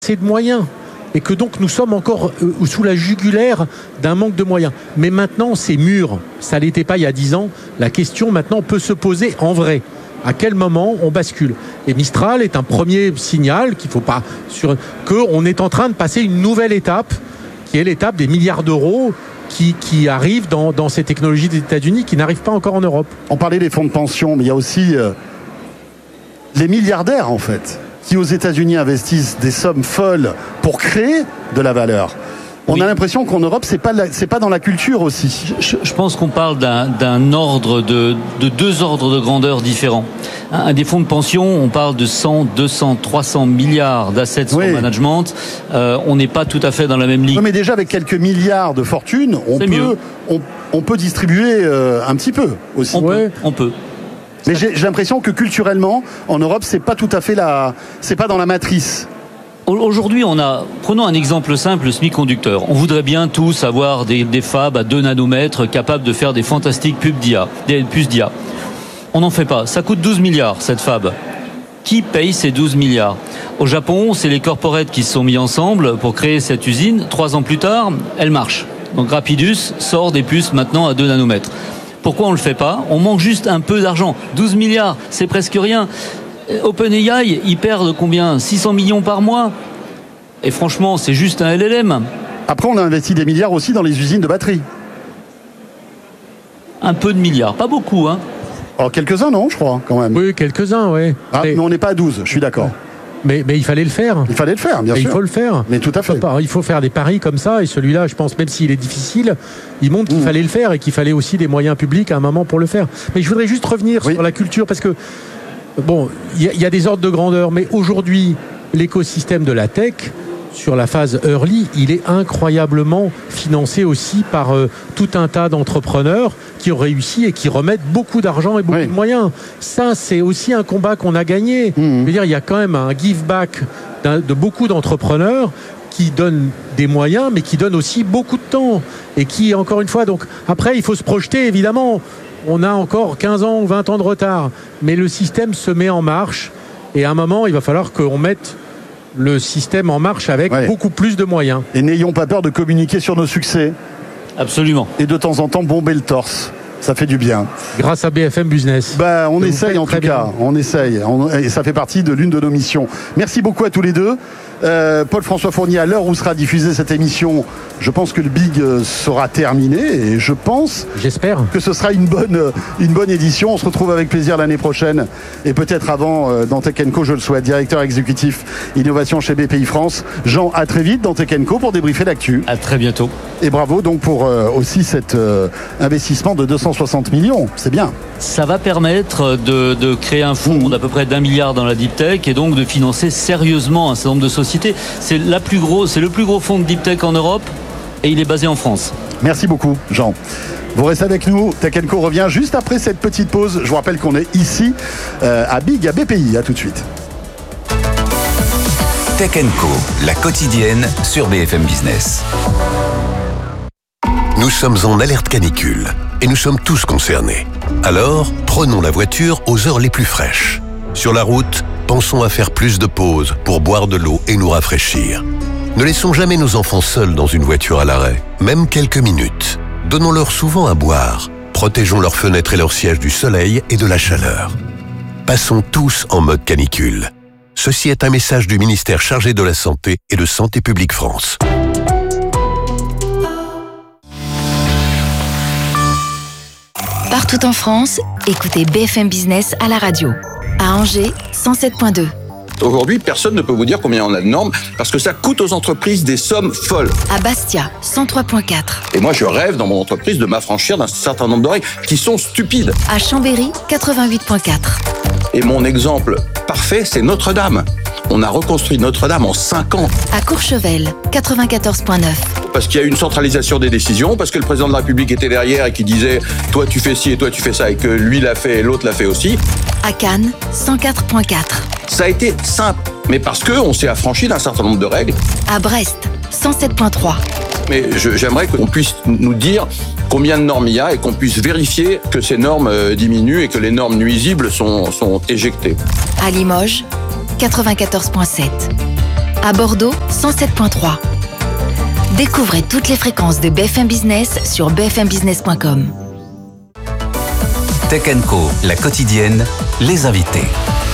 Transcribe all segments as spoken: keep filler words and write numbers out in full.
assez de moyens et que donc nous sommes encore euh, sous la jugulaire d'un manque de moyens. Mais maintenant, c'est mûr. Ça ne l'était pas il y a dix ans. La question maintenant peut se poser en vrai. À quel moment on bascule? Et Mistral est un premier signal qu'il faut pas sur qu'on est en train de passer une nouvelle étape, qui est l'étape des milliards d'euros qui, qui arrivent dans, dans ces technologies des États-Unis, qui n'arrivent pas encore en Europe. On parlait des fonds de pension, mais il y a aussi euh, les milliardaires en fait, qui aux États-Unis investissent des sommes folles pour créer de la valeur. On oui. a l'impression qu'en Europe, c'est pas la, c'est pas dans la culture aussi. Je, je pense qu'on parle d'un, d'un ordre de, de deux ordres de grandeur différents. Un, un des fonds de pension, on parle de cent, deux cents, trois cents milliards d'assets oui. sur management. Euh, on n'est pas tout à fait dans la même ligue. Oui, mais déjà avec quelques milliards de fortune, on c'est peut, on, on peut distribuer euh, un petit peu aussi. On ouais. peut. On peut. Mais j'ai, j'ai l'impression que culturellement, en Europe, c'est pas tout à fait la, c'est pas dans la matrice. Aujourd'hui, on a, prenons un exemple simple, le semi-conducteur. On voudrait bien tous avoir des, des fabs à deux nanomètres capables de faire des fantastiques pubs d'I A, des puces d'I A. On n'en fait pas. Ça coûte douze milliards, cette fab. Qui paye ces douze milliards? Au Japon, c'est les corporates qui se sont mis ensemble pour créer cette usine. Trois ans plus tard, elle marche. Donc Rapidus sort des puces maintenant à deux nanomètres. Pourquoi on ne le fait pas? On manque juste un peu d'argent. douze milliards, c'est presque rien. OpenAI, ils perdent combien? six cents millions par mois. Et franchement, c'est juste un L L M. Après, on a investi des milliards aussi dans les usines de batterie. Un peu de milliards, pas beaucoup, hein. Alors, quelques-uns, non, je crois, quand même. Oui, quelques-uns, oui. Ah, mais... mais on n'est pas à douze, je suis d'accord. Mais, mais il fallait le faire. Il fallait le faire, bien et sûr. Il faut le faire. Mais tout à fait. Il faut faire des paris comme ça. Et celui-là, je pense, même s'il est difficile, il montre qu'il mmh. fallait le faire et qu'il fallait aussi des moyens publics à un moment pour le faire. Mais je voudrais juste revenir oui. sur la culture, parce que bon, il y, y a des ordres de grandeur, mais aujourd'hui, l'écosystème de la tech, sur la phase early, il est incroyablement financé aussi par euh, tout un tas d'entrepreneurs qui ont réussi et qui remettent beaucoup d'argent et beaucoup oui. de moyens. Ça, c'est aussi un combat qu'on a gagné. Mmh. Je veux dire, il y a quand même un give back de beaucoup d'entrepreneurs qui donnent des moyens, mais qui donnent aussi beaucoup de temps. Et qui, encore une fois, donc, après, il faut se projeter, évidemment. On a encore quinze ans ou vingt ans de retard, mais le système se met en marche et à un moment, il va falloir qu'on mette le système en marche avec ouais. beaucoup plus de moyens. Et n'ayons pas peur de communiquer sur nos succès. Absolument. Et de temps en temps, bomber le torse. Ça fait du bien. Grâce à B F M Business. Bah, on essaye en tout cas. Bien. On essaye. On, et ça fait partie de l'une de nos missions. Merci beaucoup à tous les deux. Euh, Paul-François Fournier, à l'heure où sera diffusée cette émission, je pense que le Big sera terminé et je pense J'espère. que ce sera une bonne, une bonne édition. On se retrouve avec plaisir l'année prochaine et peut-être avant euh, dans Tech and Co, je le souhaite. Directeur exécutif innovation chez B P I France. Jean, à très vite dans Tech and Co pour débriefer l'actu. À très bientôt. Et bravo donc pour euh, aussi cet euh, investissement de deux cent soixante millions. C'est bien. Ça va permettre de, de créer un fonds d'à peu près d'un milliard dans la deep tech et donc de financer sérieusement un certain nombre de sociétés. C'est, la plus gros, c'est le plus gros fonds de deep tech en Europe et il est basé en France. Merci beaucoup, Jean. Vous restez avec nous. Tech and Co revient juste après cette petite pause. Je vous rappelle qu'on est ici euh, à Big, à B P I. À tout de suite. Tech and Co, la quotidienne sur B F M Business. Nous sommes en alerte canicule et nous sommes tous concernés. Alors, prenons la voiture aux heures les plus fraîches. Sur la route, pensons à faire plus de pauses pour boire de l'eau et nous rafraîchir. Ne laissons jamais nos enfants seuls dans une voiture à l'arrêt, même quelques minutes. Donnons-leur souvent à boire. Protégeons leurs fenêtres et leurs sièges du soleil et de la chaleur. Passons tous en mode canicule. Ceci est un message du ministère chargé de la Santé et de Santé publique France. Partout en France, écoutez B F M Business à la radio. À Angers, cent sept virgule deux. Aujourd'hui, personne ne peut vous dire combien on a de normes parce que ça coûte aux entreprises des sommes folles. À Bastia, cent trois virgule quatre. Et moi, je rêve dans mon entreprise de m'affranchir d'un certain nombre de règles qui sont stupides. À Chambéry, quatre-vingt-huit virgule quatre. Et mon exemple parfait, c'est Notre-Dame. On a reconstruit Notre-Dame en cinq ans. À Courchevel, quatre-vingt-quatorze virgule neuf. Parce qu'il y a eu une centralisation des décisions, parce que le président de la République était derrière et qui disait « toi tu fais ci et toi tu fais ça » et que lui l'a fait et l'autre l'a fait aussi. À Cannes, cent quatre virgule quatre. Ça a été simple, mais parce qu'on s'est affranchi d'un certain nombre de règles. À Brest, cent sept virgule trois. Mais je, j'aimerais qu'on puisse nous dire combien de normes il y a et qu'on puisse vérifier que ces normes diminuent et que les normes nuisibles sont, sont éjectées. À Limoges, quatre-vingt-quatorze virgule sept. À Bordeaux, cent sept virgule trois. Découvrez toutes les fréquences de B F M Business sur b f m business point com. Tech and Co, la quotidienne, les invités.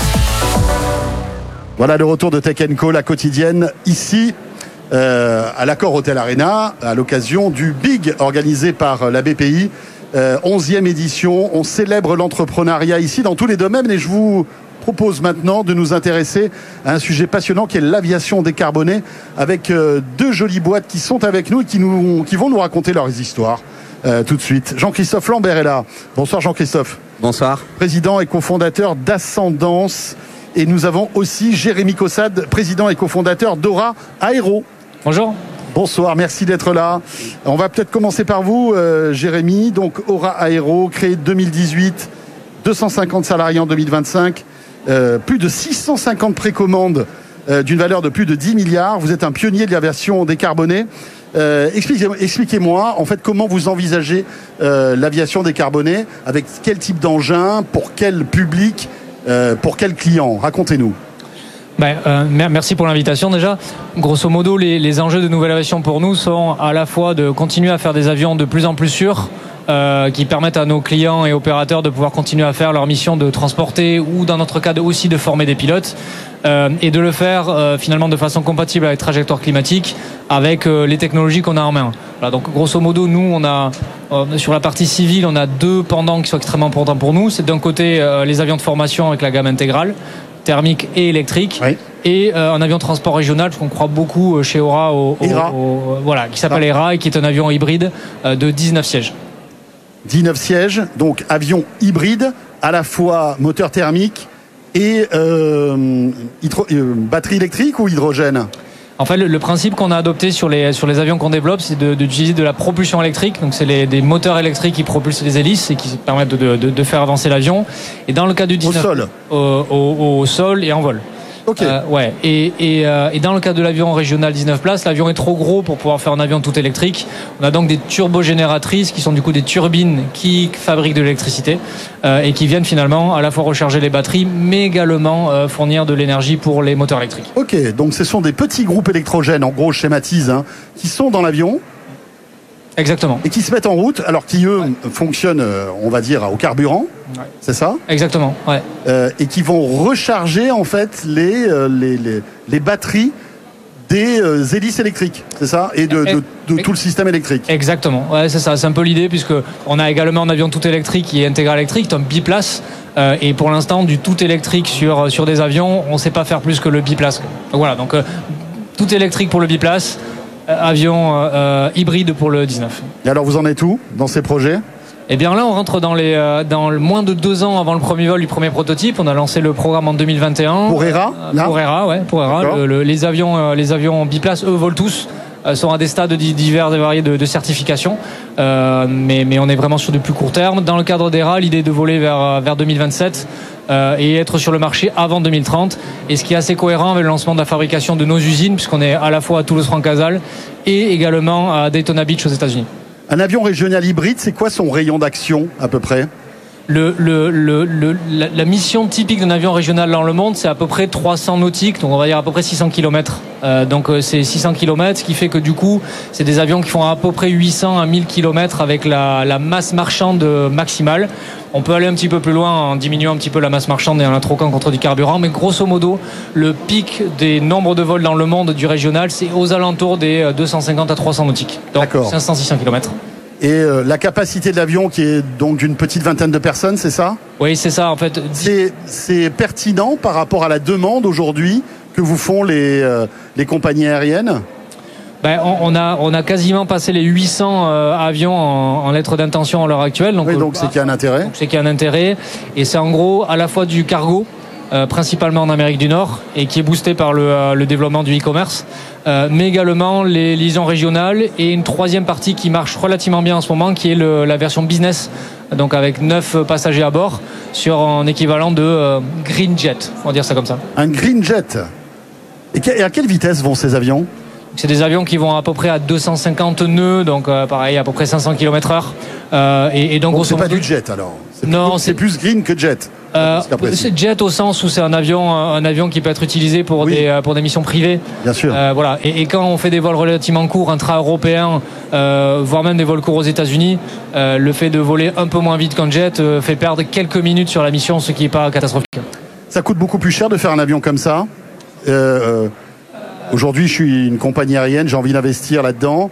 Voilà le retour de Tech and Co, la quotidienne, ici euh, à l'Accor Hotel Arena, à l'occasion du Big organisé par la B P I. Euh, onzième édition, on célèbre l'entrepreneuriat ici dans tous les domaines et je vous propose maintenant de nous intéresser à un sujet passionnant qui est l'aviation décarbonée avec euh, deux jolies boîtes qui sont avec nous et qui, nous, qui vont nous raconter leurs histoires euh, tout de suite. Jean-Christophe Lambert est là. Bonsoir Jean-Christophe. Bonsoir. Président et cofondateur d'Ascendance. Et nous avons aussi Jérémy Caussade, président et cofondateur d'Aura Aéro. Bonjour. Bonsoir, merci d'être là. On va peut-être commencer par vous, euh, Jérémy. Donc, Aura Aéro, créé deux mille dix-huit, deux cent cinquante salariés en deux mille vingt-cinq, euh, plus de six cent cinquante précommandes euh, d'une valeur de plus de dix milliards. Vous êtes un pionnier de l'aviation décarbonée. Euh, expliquez, expliquez-moi, en fait, comment vous envisagez euh, l'aviation décarbonée, avec quel type d'engin, pour quel public, euh, pour quel client. Racontez-nous. Ben, euh, merci pour l'invitation déjà. Grosso modo, les, les enjeux de nouvelle aviation pour nous sont à la fois de continuer à faire des avions de plus en plus sûrs, euh, qui permettent à nos clients et opérateurs de pouvoir continuer à faire leur mission de transporter ou dans notre cas de, aussi de former des pilotes, euh, et de le faire euh, finalement de façon compatible avec trajectoire climatique, avec euh, les technologies qu'on a en main. Voilà, donc grosso modo, nous on a euh, sur la partie civile, on a deux pendants qui sont extrêmement importants pour nous. C'est d'un côté euh, les avions de formation avec la gamme intégrale, thermique et électrique, oui. et euh, un avion de transport régional, parce qu'on croit beaucoup chez Aura, au, au, au, voilà, qui s'appelle ERA et qui est un avion hybride euh, de dix-neuf sièges. dix-neuf sièges, donc avion hybride, à la fois moteur thermique et euh, hydro, euh, batterie électrique ou hydrogène ? En fait, le, le principe qu'on a adopté sur les, sur les avions qu'on développe, c'est de, d'utiliser de la propulsion électrique. Donc, c'est les, des moteurs électriques qui propulsent les hélices et qui permettent de, de, de faire avancer l'avion. Et dans le cas du dix-neuf, au sol, au, au, au sol et en vol. Ok. Euh, ouais. Et, et, euh, et dans le cas de l'avion régional dix-neuf places, l'avion est trop gros pour pouvoir faire un avion tout électrique. On a donc des turbogénératrices qui sont du coup des turbines qui fabriquent de l'électricité euh, et qui viennent finalement à la fois recharger les batteries, mais également euh, fournir de l'énergie pour les moteurs électriques. Ok, donc ce sont des petits groupes électrogènes, en gros, je schématise, hein, qui sont dans l'avion. Exactement. Et qui se mettent en route, alors qui, eux, ouais. fonctionnent, on va dire, au carburant. Ouais. C'est ça ? Exactement, ouais. Euh, et qui vont recharger, en fait, les, euh, les, les, les batteries des euh, hélices électriques, c'est ça ? Et de, de, de, de tout le système électrique. Exactement, ouais, c'est ça. C'est un peu l'idée, puisqu'on a également un avion tout électrique qui est intégral électrique, un biplace. Euh, et pour l'instant, du tout électrique sur, sur des avions, on ne sait pas faire plus que le biplace. Donc voilà, donc euh, tout électrique pour le biplace. Avion euh, hybride pour le dix-neuf. Et alors vous en êtes où dans ces projets ? Eh bien là on rentre dans les euh, dans le moins de deux ans avant le premier vol du premier prototype. On a lancé le programme en deux mille vingt et un. Pour ERA euh, Pour ERA, ouais, pour ERA. Le, le, les avions euh, les avions biplaces, eux, volent tous. Euh, sont à des stades divers et variés de, de certification. Euh, mais, mais on est vraiment sur du plus court terme. Dans le cadre d'ERA, l'idée est de voler vers, vers deux mille vingt-sept. Euh, et être sur le marché avant deux mille trente, et ce qui est assez cohérent avec le lancement de la fabrication de nos usines, puisqu'on est à la fois à Toulouse-Francazal et également à Daytona Beach aux États-Unis. Un avion régional hybride, c'est quoi son rayon d'action à peu près ? Le, le, le, le, la, la mission typique d'un avion régional dans le monde, c'est à peu près trois cents nautiques, donc on va dire à peu près six cents kilomètres. Euh, donc euh, c'est six cents kilomètres, ce qui fait que du coup, c'est des avions qui font à peu près huit cents à mille kilomètres avec la, la masse marchande maximale. On peut aller un petit peu plus loin en diminuant un petit peu la masse marchande et en la troquant contre du carburant, mais grosso modo, le pic des nombres de vols dans le monde du régional, c'est aux alentours des deux cent cinquante à trois cents nautiques. Donc cinq cents à six cents kilomètres. Et euh, la capacité de l'avion qui est donc d'une petite vingtaine de personnes, c'est ça ? Oui, c'est ça en fait. C'est, c'est pertinent par rapport à la demande aujourd'hui que vous font les, euh, les compagnies aériennes ? Ben, on, on, a, on a quasiment passé les huit cents euh, avions en, en lettres d'intention à l'heure actuelle. Donc, oui, donc euh, c'est qu'il y a un intérêt. Donc c'est qu'il y a un intérêt. Et c'est en gros à la fois du cargo, Euh, principalement en Amérique du Nord, et qui est boosté par le, euh, le développement du e-commerce, euh, mais également les liaisons régionales, et une troisième partie qui marche relativement bien en ce moment, qui est le, la version business, donc avec neuf passagers à bord, sur un équivalent de euh, Green Jet, on va dire ça comme ça. Un Green Jet. Et, que, et à quelle vitesse vont ces avions ? C'est des avions qui vont à peu près à deux cent cinquante nœuds, donc euh, pareil, à peu près cinq cents kilomètres heure. Euh, et, et donc, donc c'est pas du jet alors ? C'est non, plus, c'est... c'est plus green que jet. Euh, c'est jet au sens où c'est un avion, un avion qui peut être utilisé pour oui. des pour des missions privées. Bien sûr. Euh, voilà. Et, et quand on fait des vols relativement courts, intra-européens, euh, voire même des vols courts aux États-Unis, euh, le fait de voler un peu moins vite qu'un jet euh, fait perdre quelques minutes sur la mission, ce qui n'est pas catastrophique. Ça coûte beaucoup plus cher de faire un avion comme ça. Euh, aujourd'hui, je suis une compagnie aérienne, j'ai envie d'investir là-dedans.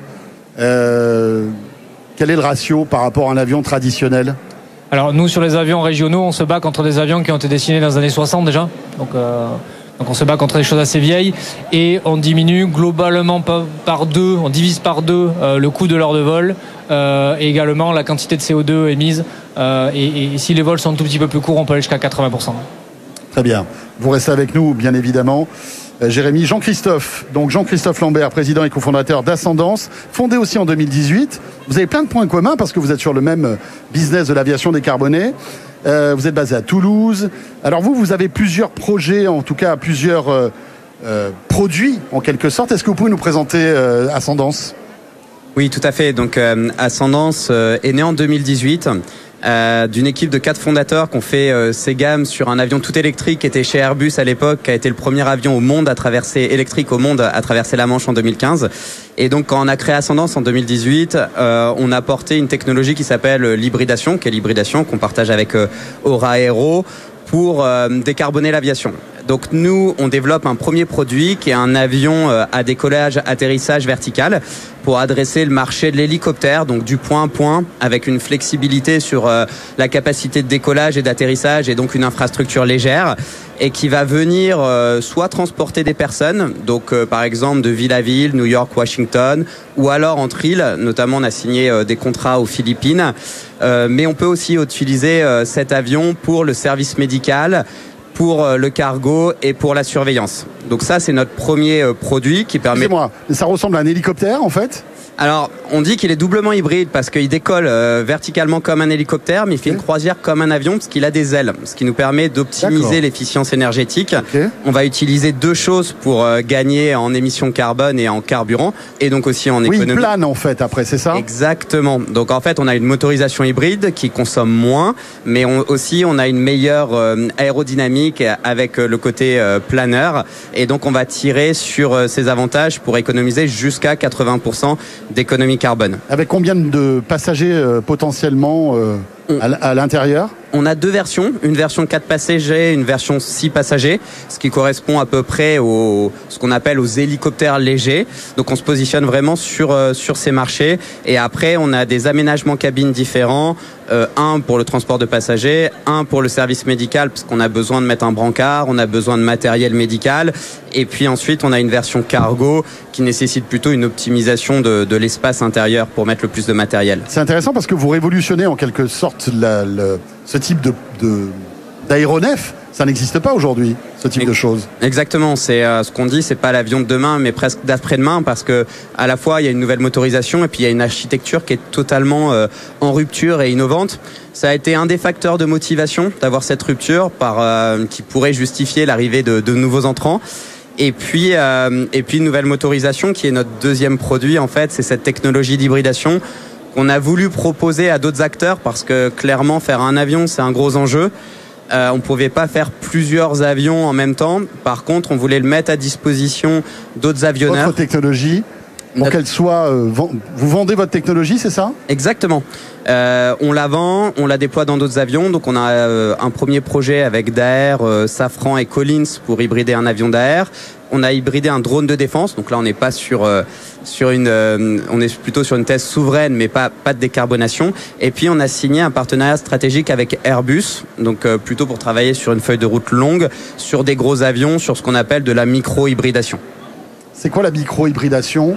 Euh, quel est le ratio par rapport à un avion traditionnel ? Alors nous, sur les avions régionaux, on se bat contre des avions qui ont été dessinés dans les années soixante déjà. Donc, euh, donc on se bat contre des choses assez vieilles. Et on diminue globalement par deux, on divise par deux euh, le coût de l'heure de vol euh, et également la quantité de C O deux émise. Euh, et, et si les vols sont un tout petit peu plus courts, on peut aller jusqu'à quatre-vingts pour cent. Très bien. Vous restez avec nous, bien évidemment. Euh, Jérémy, Jean-Christophe, donc Jean-Christophe Lambert, président et cofondateur d'Ascendance, fondé aussi en deux mille dix-huit. Vous avez plein de points communs parce que vous êtes sur le même business de l'aviation décarbonée. Euh, vous êtes basé à Toulouse. Alors vous, vous avez plusieurs projets, en tout cas plusieurs euh, euh, produits en quelque sorte. Est-ce que vous pouvez nous présenter euh, Ascendance ? Oui, tout à fait. Donc euh, Ascendance euh, est né en deux mille dix-huit. Euh, d'une équipe de quatre fondateurs qui ont fait euh, ces gammes sur un avion tout électrique qui était chez Airbus à l'époque, qui a été le premier avion au monde à traverser, électrique au monde à traverser la Manche en deux mille quinze. Et donc quand on a créé Ascendance en deux mille dix-huit, euh, on a apporté une technologie qui s'appelle l'hybridation, qui est l'hybridation qu'on partage avec euh, Aura Aero pour euh, décarboner l'aviation. Donc nous, on développe un premier produit qui est un avion à décollage, atterrissage vertical pour adresser le marché de l'hélicoptère, donc du point à point, avec une flexibilité sur euh, la capacité de décollage et d'atterrissage et donc une infrastructure légère et qui va venir euh, soit transporter des personnes, donc euh, par exemple de ville à ville, New York, Washington, ou alors entre îles, notamment on a signé euh, des contrats aux Philippines, euh, mais on peut aussi utiliser euh, cet avion pour le service médical, pour le cargo et pour la surveillance. Donc ça, c'est notre premier produit qui permet... Excusez-moi, ça ressemble à un hélicoptère en fait ? Alors, on dit qu'il est doublement hybride parce qu'il décolle euh, verticalement comme un hélicoptère, mais il fait okay. une croisière comme un avion parce qu'il a des ailes, ce qui nous permet d'optimiser D'accord. l'efficience énergétique. Okay. On va utiliser deux choses pour euh, gagner en émissions de carbone et en carburant, et donc aussi en économie. Oui, il plane en fait après, c'est ça ? Exactement. Donc en fait, on a une motorisation hybride qui consomme moins, mais on, aussi on a une meilleure euh, aérodynamique avec euh, le côté euh, planeur, et donc on va tirer sur euh, ces avantages pour économiser jusqu'à quatre-vingts pour cent d'économie carbone. Avec combien de passagers euh, potentiellement euh, à, à l'intérieur ? On a deux versions, une version quatre passagers, une version six passagers, ce qui correspond à peu près au ce qu'on appelle aux hélicoptères légers. Donc on se positionne vraiment sur euh, sur ces marchés. Et après on a des aménagements cabines différents, euh, un pour le transport de passagers, un pour le service médical parce qu'on a besoin de mettre un brancard, on a besoin de matériel médical. Et puis ensuite on a une version cargo qui nécessite plutôt une optimisation de, de l'espace intérieur pour mettre le plus de matériel. C'est intéressant parce que vous révolutionnez en quelque sorte la, le, ce type de, de, d'aéronef. Ça n'existe pas aujourd'hui, ce type de choses. Exactement, c'est euh, ce qu'on dit, c'est pas l'avion de demain, mais presque d'après-demain, parce que à la fois il y a une nouvelle motorisation et puis il y a une architecture qui est totalement euh, en rupture et innovante. Ça a été un des facteurs de motivation d'avoir cette rupture, par euh, qui pourrait justifier l'arrivée de, de nouveaux entrants. Et puis, euh, et puis une nouvelle motorisation qui est notre deuxième produit en fait, c'est cette technologie d'hybridation qu'on a voulu proposer à d'autres acteurs parce que clairement faire un avion c'est un gros enjeu. Euh, on ne pouvait pas faire plusieurs avions en même temps. Par contre, on voulait le mettre à disposition d'autres avionneurs. Votre technologie, pour Notre... qu'elle soit... Euh, vous vendez votre technologie, c'est ça ? Exactement. Euh, on la vend, on la déploie dans d'autres avions. Donc on a euh, un premier projet avec Daher, euh, Safran et Collins pour hybrider un avion Daher. On a hybridé un drone de défense. Donc là, on n'est pas sur euh, sur une, euh, on est plutôt sur une thèse souveraine, mais pas pas de décarbonation. Et puis on a signé un partenariat stratégique avec Airbus, donc euh, plutôt pour travailler sur une feuille de route longue, sur des gros avions, sur ce qu'on appelle de la micro-hybridation. C'est quoi la micro-hybridation ?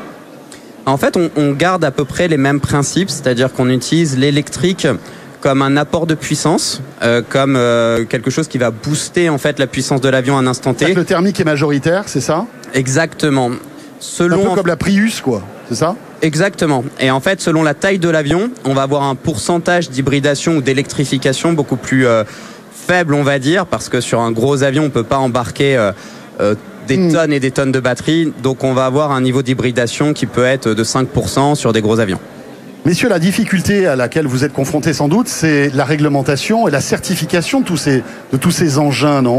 En fait, on, on garde à peu près les mêmes principes, c'est-à-dire qu'on utilise l'électrique comme un apport de puissance, euh, comme euh, quelque chose qui va booster en fait la puissance de l'avion à un instant T. Le thermique est majoritaire, c'est ça ? Exactement. Selon un peu comme la Prius, quoi, c'est ça ? Exactement. Et en fait, selon la taille de l'avion, on va avoir un pourcentage d'hybridation ou d'électrification beaucoup plus euh, faible, on va dire, parce que sur un gros avion, on peut pas embarquer euh, euh, des mmh. tonnes et des tonnes de batterie. Donc, on va avoir un niveau d'hybridation qui peut être de cinq pour cent sur des gros avions. Messieurs, la difficulté à laquelle vous êtes confrontés sans doute, c'est la réglementation et la certification de tous ces, de tous ces engins, non ?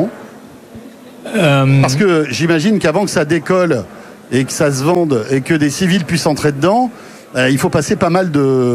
euh... Parce que j'imagine qu'avant que ça décolle et que ça se vende et que des civils puissent entrer dedans, euh, il faut passer pas mal de,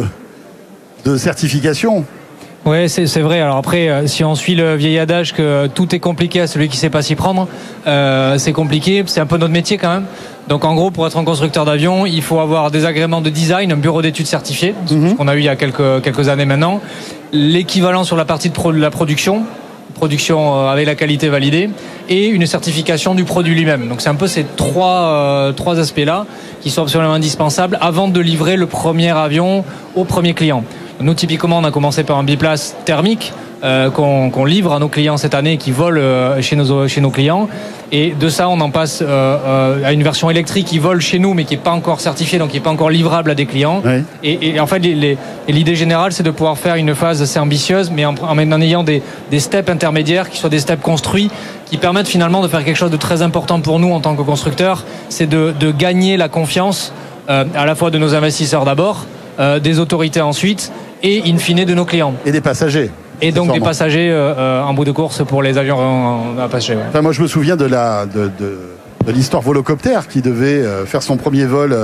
de certifications. Oui, c'est, c'est vrai. Alors après, euh, si on suit le vieil adage que tout est compliqué à celui qui ne sait pas s'y prendre, euh, c'est compliqué. C'est un peu notre métier quand même. Donc en gros, pour être un constructeur d'avion, il faut avoir des agréments de design, un bureau d'études certifié, mm-hmm. ce qu'on a eu il y a quelques, quelques années maintenant, l'équivalent sur la partie de, pro, de la production, production avec la qualité validée, et une certification du produit lui-même. Donc c'est un peu ces trois, euh, trois aspects-là qui sont absolument indispensables avant de livrer le premier avion au premier client. Nous, typiquement, on a commencé par un biplace thermique euh, qu'on, qu'on livre à nos clients cette année, qui vole euh, chez, nos, chez nos clients. Et de ça, on en passe euh, euh, à une version électrique qui vole chez nous, mais qui n'est pas encore certifiée, donc qui n'est pas encore livrable à des clients. Oui. Et, et en fait, les, les, et l'idée générale, c'est de pouvoir faire une phase assez ambitieuse, mais en, en, en ayant des, des steps intermédiaires, qui soient des steps construits, qui permettent finalement de faire quelque chose de très important pour nous en tant que constructeurs, c'est de, de gagner la confiance euh, à la fois de nos investisseurs d'abord, euh, des autorités ensuite, et in fine de nos clients. Et des passagers. Et donc des passagers euh, en bout de course pour les avions à passagers. Ouais. Enfin, moi je me souviens de, la, de, de, de l'histoire Volocopter qui devait euh, faire son premier vol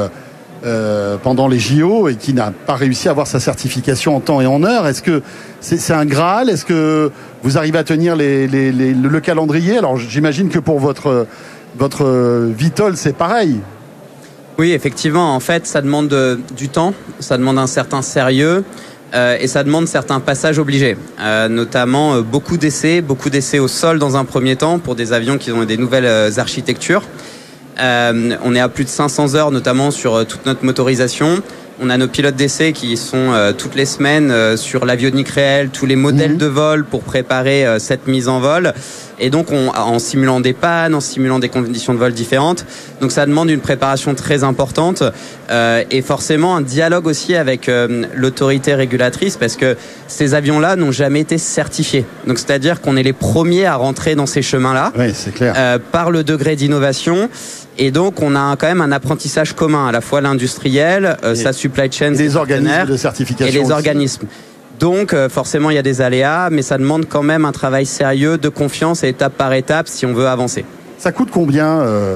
euh, pendant les J O et qui n'a pas réussi à avoir sa certification en temps et en heure. Est-ce que c'est, c'est un Graal ? Est-ce que vous arrivez à tenir les, les, les, le calendrier ? Alors j'imagine que pour votre, votre Vitol c'est pareil. Oui, effectivement, en fait ça demande de, du temps, ça demande un certain sérieux. Euh, et ça demande certains passages obligés, euh, notamment euh, beaucoup d'essais, beaucoup d'essais au sol dans un premier temps pour des avions qui ont des nouvelles euh, architectures. Euh, on est à plus de cinq cents heures notamment sur euh, toute notre motorisation. On a nos pilotes d'essai qui sont euh, toutes les semaines euh, sur l'avionique réelle, tous les modèles mmh. de vol pour préparer euh, cette mise en vol. Et donc on, en simulant des pannes, en simulant des conditions de vol différentes. Donc ça demande une préparation très importante euh, et forcément un dialogue aussi avec euh, l'autorité régulatrice parce que ces avions-là n'ont jamais été certifiés. Donc c'est-à-dire qu'on est les premiers à rentrer dans ces chemins-là. Oui, c'est clair. Euh, par le degré d'innovation. Et donc, on a quand même un apprentissage commun, à la fois l'industriel, euh, sa supply chain, et les organismes de certification et les aussi. organismes. Donc, euh, forcément, il y a des aléas, mais ça demande quand même un travail sérieux, de confiance, et étape par étape, si on veut avancer. Ça coûte combien euh,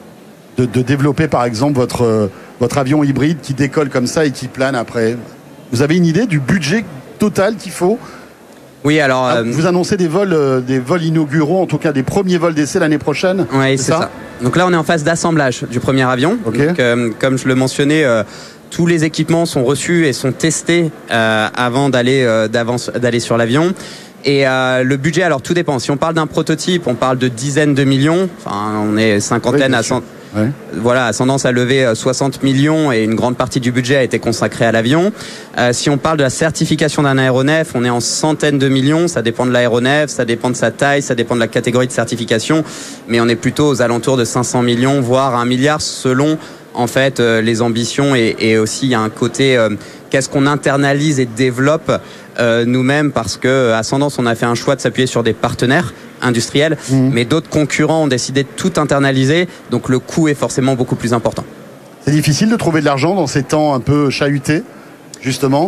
de, de développer, par exemple, votre, euh, votre avion hybride qui décolle comme ça et qui plane après ? Vous avez une idée du budget total qu'il faut ? Oui, alors... Ah, vous annoncez des vols, euh, des vols inauguraux, en tout cas des premiers vols d'essai l'année prochaine ? Oui, c'est, c'est ça, ça. Donc là, on est en phase d'assemblage du premier avion. Okay. Donc, euh, comme je le mentionnais, euh, tous les équipements sont reçus et sont testés euh, avant d'aller, euh, d'aller sur l'avion. Et euh, le budget, alors tout dépend. Si on parle d'un prototype, on parle de dizaines de millions. Enfin, on est cinquantaine oui, à cent... Ouais. Voilà, ascendance à lever soixante millions et une grande partie du budget a été consacrée à l'avion. Euh, si on parle de la certification d'un aéronef, on est en centaines de millions. Ça dépend de l'aéronef, ça dépend de sa taille, ça dépend de la catégorie de certification. Mais on est plutôt aux alentours de cinq cents millions, voire un milliard selon en fait euh, les ambitions et, et aussi il y a un côté euh, qu'est-ce qu'on internalise et développe euh, nous-mêmes parce que Ascendance, on a fait un choix de s'appuyer sur des partenaires industriels, mmh. mais d'autres concurrents ont décidé de tout internaliser, donc le coût est forcément beaucoup plus important. C'est difficile de trouver de l'argent dans ces temps un peu chahutés, justement ?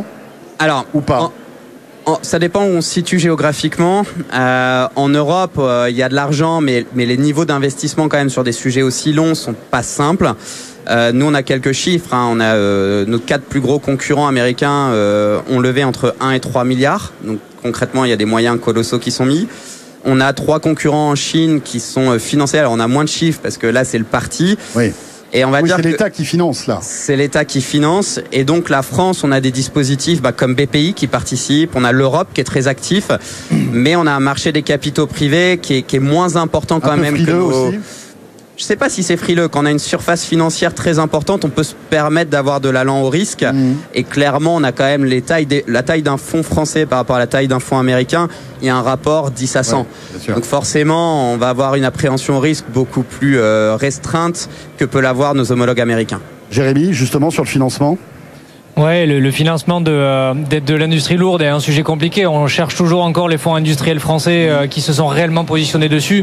Alors, ou pas ? en, en, ça dépend où on se situe géographiquement. Euh, en Europe, euh, il y a de l'argent, mais, mais les niveaux d'investissement quand même sur des sujets aussi longs sont pas simples. Euh, nous, on a quelques chiffres. Hein. On a euh, nos quatre plus gros concurrents américains euh, ont levé entre un et trois milliards. Donc concrètement, il y a des moyens colossaux qui sont mis. On a trois concurrents en Chine qui sont financés. Alors on a moins de chiffres parce que là c'est le parti. Oui. Et on va oui, dire c'est que l'État qui finance là. C'est l'État qui finance. Et donc la France, on a des dispositifs bah, comme B P I qui participe. On a l'Europe qui est très actif, mais on a un marché des capitaux privés qui est, qui est moins important quand un même. Peu frileux que nos... aussi. Je sais pas si c'est frileux. Quand on a une surface financière très importante, on peut se permettre d'avoir de l'allant au risque. Mmh. Et clairement, on a quand même les tailles des, la taille d'un fonds français par rapport à la taille d'un fonds américain. Il y a un rapport dix à cent. Ouais, donc forcément, on va avoir une appréhension au risque beaucoup plus euh, restreinte que peut l'avoir nos homologues américains. Jérémy, justement sur le financement. Ouais, le, le financement de, euh, de, de l'industrie lourde est un sujet compliqué. On cherche toujours encore les fonds industriels français euh, qui se sont réellement positionnés dessus.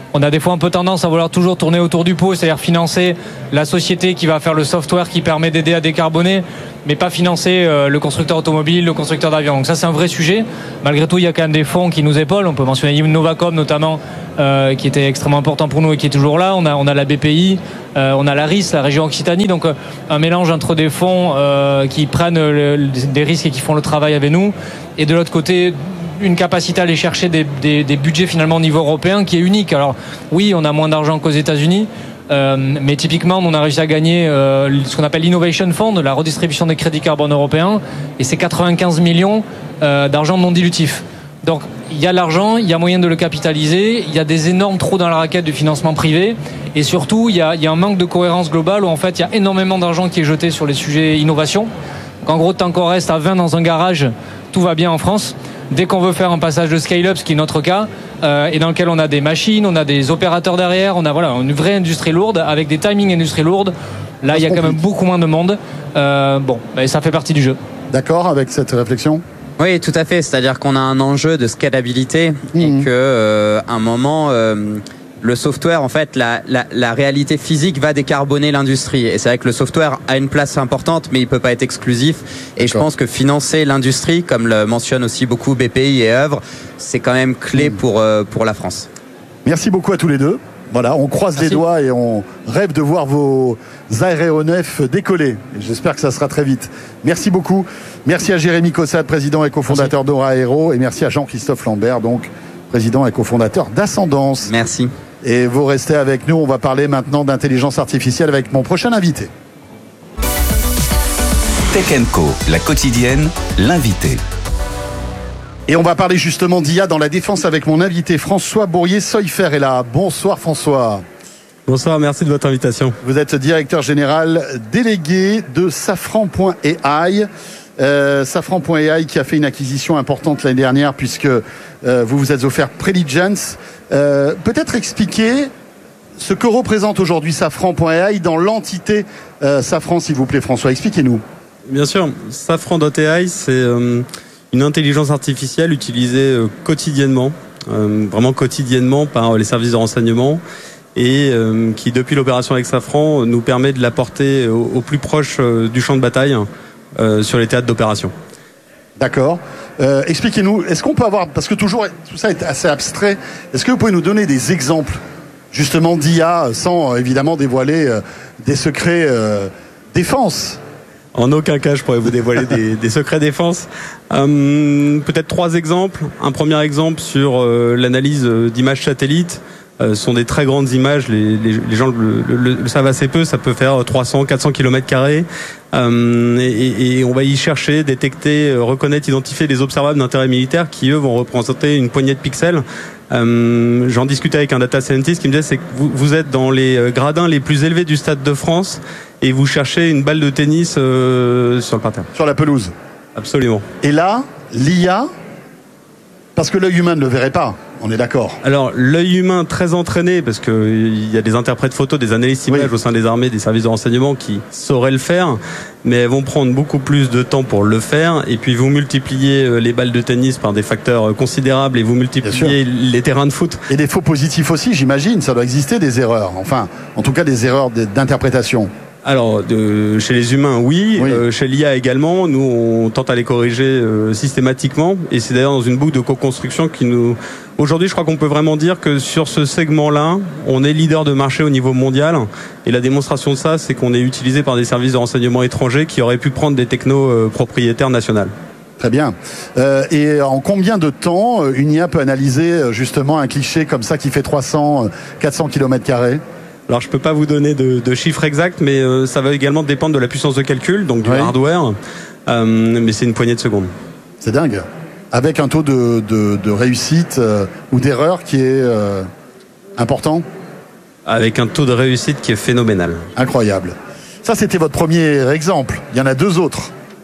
on a des fois un peu tendance à vouloir toujours tourner autour du pot, c'est-à-dire financer la société qui va faire le software qui permet d'aider à décarboner, mais pas financer euh, le constructeur automobile, le constructeur d'avion. Donc ça, c'est un vrai sujet. Malgré tout, il y a quand même des fonds qui nous épaulent. On peut mentionner Novacom notamment, euh, qui était extrêmement important pour nous et qui est toujours là. On a, on a la B P I, euh, on a la R I S, la région Occitanie. Donc euh, un mélange entre des fonds euh, qui prennent le, le, des risques et qui font le travail avec nous, et de l'autre côté, une capacité à aller chercher des, des, des budgets finalement au niveau européen qui est unique. Alors oui, on a moins d'argent qu'aux États-Unis, euh, mais typiquement on a réussi à gagner euh, ce qu'on appelle l'Innovation Fund, la redistribution des crédits carbone européens, et c'est quatre-vingt-quinze millions euh, d'argent non dilutif. Donc il y a l'argent, il y a moyen de le capitaliser, il y a des énormes trous dans la raquette du financement privé, et surtout il y a, il y a un manque de cohérence globale où en fait il y a énormément d'argent qui est jeté sur les sujets innovation. Donc, en gros, tant qu'on reste à vingt dans un garage, tout va bien en France. Dès qu'on veut faire un passage de scale-up, ce qui est notre cas, euh, et dans lequel on a des machines, on a des opérateurs derrière, on a voilà une vraie industrie lourde avec des timings industrie lourde. Là, il y a quand même beaucoup moins de monde. Euh, bon, ben, ça fait partie du jeu. D'accord avec cette réflexion ? Oui, tout à fait. C'est-à-dire qu'on a un enjeu de scalabilité mmh. et que euh, un moment. Euh, Le software, en fait, la, la, la réalité physique va décarboner l'industrie. Et c'est vrai que le software a une place importante, mais il peut pas être exclusif. Et D'accord. je pense que financer l'industrie, comme le mentionne aussi beaucoup B P I et Œuvre, c'est quand même clé mmh. pour, euh, pour la France. Merci beaucoup à tous les deux. Voilà, on croise Merci. les doigts et on rêve de voir vos aéronefs décoller. Et j'espère que ça sera très vite. Merci beaucoup. Merci à Jérémy Caussade, président et cofondateur d'Aura Aero. Et merci à Jean-Christophe Lambert, donc président et cofondateur d'Ascendance. Merci. Et vous restez avec nous, on va parler maintenant d'intelligence artificielle avec mon prochain invité. Tech and Co, la quotidienne, l'invité. Et on va parler justement d'I A dans la défense avec mon invité François Bourrier-Seufer est là. Bonsoir François. Bonsoir, merci de votre invitation. Vous êtes directeur général délégué de Safran point A I. Euh, Safran point A I qui a fait une acquisition importante l'année dernière puisque euh, vous vous êtes offert Preligence. Euh, peut-être expliquer ce que représente aujourd'hui Safran point A I dans l'entité euh, Safran, s'il vous plaît François, expliquez-nous. Bien sûr, Safran point A I c'est euh, une intelligence artificielle utilisée euh, quotidiennement, euh, vraiment quotidiennement par les services de renseignement et euh, qui depuis l'opération avec Safran nous permet de la porter au, au plus proche euh, du champ de bataille euh, sur les théâtres d'opération. D'accord. Euh, expliquez-nous, est-ce qu'on peut avoir, parce que toujours tout ça est assez abstrait, est-ce que vous pouvez nous donner des exemples justement d'I A sans euh, évidemment dévoiler euh, des secrets euh, défense ? En aucun cas je pourrais vous dévoiler des, des secrets défense. Euh, peut-être trois exemples. Un premier exemple sur euh, l'analyse d'images satellites. Euh, ce sont des très grandes images, les, les, les gens le, le, le savent assez peu, ça peut faire trois cents, quatre cents kilomètres carrés. Euh, et, et on va y chercher, détecter, reconnaître, identifier des observables d'intérêt militaire qui, eux, vont représenter une poignée de pixels. Euh, j'en discutais avec un data scientist qui me disait c'est que vous, vous êtes dans les gradins les plus élevés du Stade de France et vous cherchez une balle de tennis euh, sur le parterre. Sur la pelouse. Absolument. Et là, l'I A, parce que l'œil humain ne le verrait pas. On est d'accord. Alors, l'œil humain très entraîné, parce qu'il y a des interprètes photos, des analystes images oui. au sein des armées, des services de renseignement qui sauraient le faire, mais elles vont prendre beaucoup plus de temps pour le faire. Et puis, vous multipliez les balles de tennis par des facteurs considérables et vous multipliez les terrains de foot. Et des faux positifs aussi, j'imagine. Ça doit exister des erreurs. Enfin, en tout cas, des erreurs d'interprétation. Alors, de, chez les humains, oui. oui. Euh, chez l'I A également. Nous, on tente à les corriger euh, systématiquement. Et c'est d'ailleurs dans une boucle de co-construction qui nous... Aujourd'hui, je crois qu'on peut vraiment dire que sur ce segment-là, on est leader de marché au niveau mondial. Et la démonstration de ça, c'est qu'on est utilisé par des services de renseignement étrangers qui auraient pu prendre des technos euh, propriétaires nationales. Très bien. Euh, et en combien de temps une I A peut analyser justement un cliché comme ça qui fait trois cents, quatre cents kilomètres carrés ? Alors, je peux pas vous donner de, de chiffres exacts, mais euh, ça va également dépendre de la puissance de calcul, donc du oui. hardware. Euh, mais c'est une poignée de secondes. C'est dingue. Avec un taux de, de, de réussite euh, ou d'erreur qui est euh, important ? Avec un taux de réussite qui est phénoménal. Incroyable. Ça, c'était votre premier exemple. Il y en a deux autres.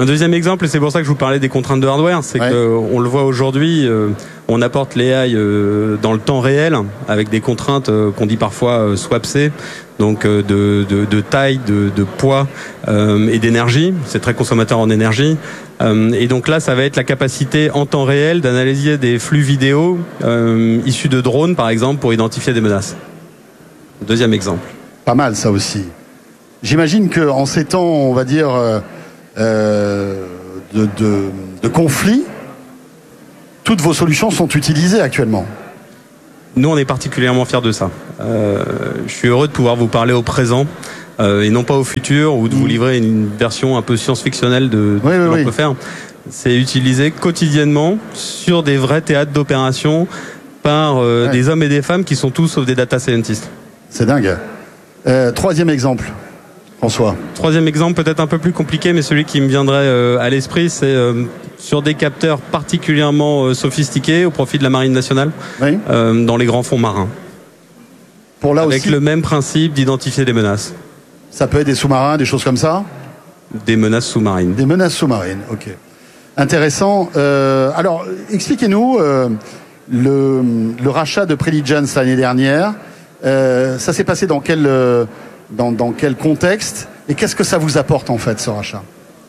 Un deuxième exemple, et c'est pour ça que je vous parlais des contraintes de hardware, c'est ouais. qu'on le voit aujourd'hui, euh, on apporte l'A I euh, dans le temps réel, avec des contraintes euh, qu'on dit parfois euh, swap-C, donc euh, de, de, de taille, de, de poids euh, et d'énergie. C'est très consommateur en énergie. Euh, et donc là, ça va être la capacité en temps réel d'analyser des flux vidéo euh, issus de drones, par exemple, pour identifier des menaces. Deuxième exemple. Pas mal, ça aussi. J'imagine qu'en ces temps, on va dire... Euh... Euh, de, de, de conflits, toutes vos solutions sont utilisées actuellement. Nous, on est particulièrement fiers de ça. Euh, je suis heureux de pouvoir vous parler au présent euh, et non pas au futur, ou de vous livrer une version un peu science-fictionnelle de, de oui, ce que oui, l'on oui. peut faire. C'est utilisé quotidiennement sur des vrais théâtres d'opération par euh, ouais. des hommes et des femmes qui sont tous sauf des data scientists. C'est dingue. Euh, troisième exemple. François. Troisième exemple, peut-être un peu plus compliqué, mais celui qui me viendrait euh, à l'esprit, c'est euh, sur des capteurs particulièrement euh, sophistiqués au profit de la Marine nationale, oui. euh, dans les grands fonds marins. Pour là Avec aussi, le même principe d'identifier des menaces. Ça peut être des sous-marins, des choses comme ça ? Des menaces sous-marines. Des menaces sous-marines, ok. Intéressant. Euh, alors, expliquez-nous euh, le, le rachat de Preligence l'année dernière. Euh, ça s'est passé dans quel... Euh, Dans, dans quel contexte et qu'est-ce que ça vous apporte en fait ce rachat ?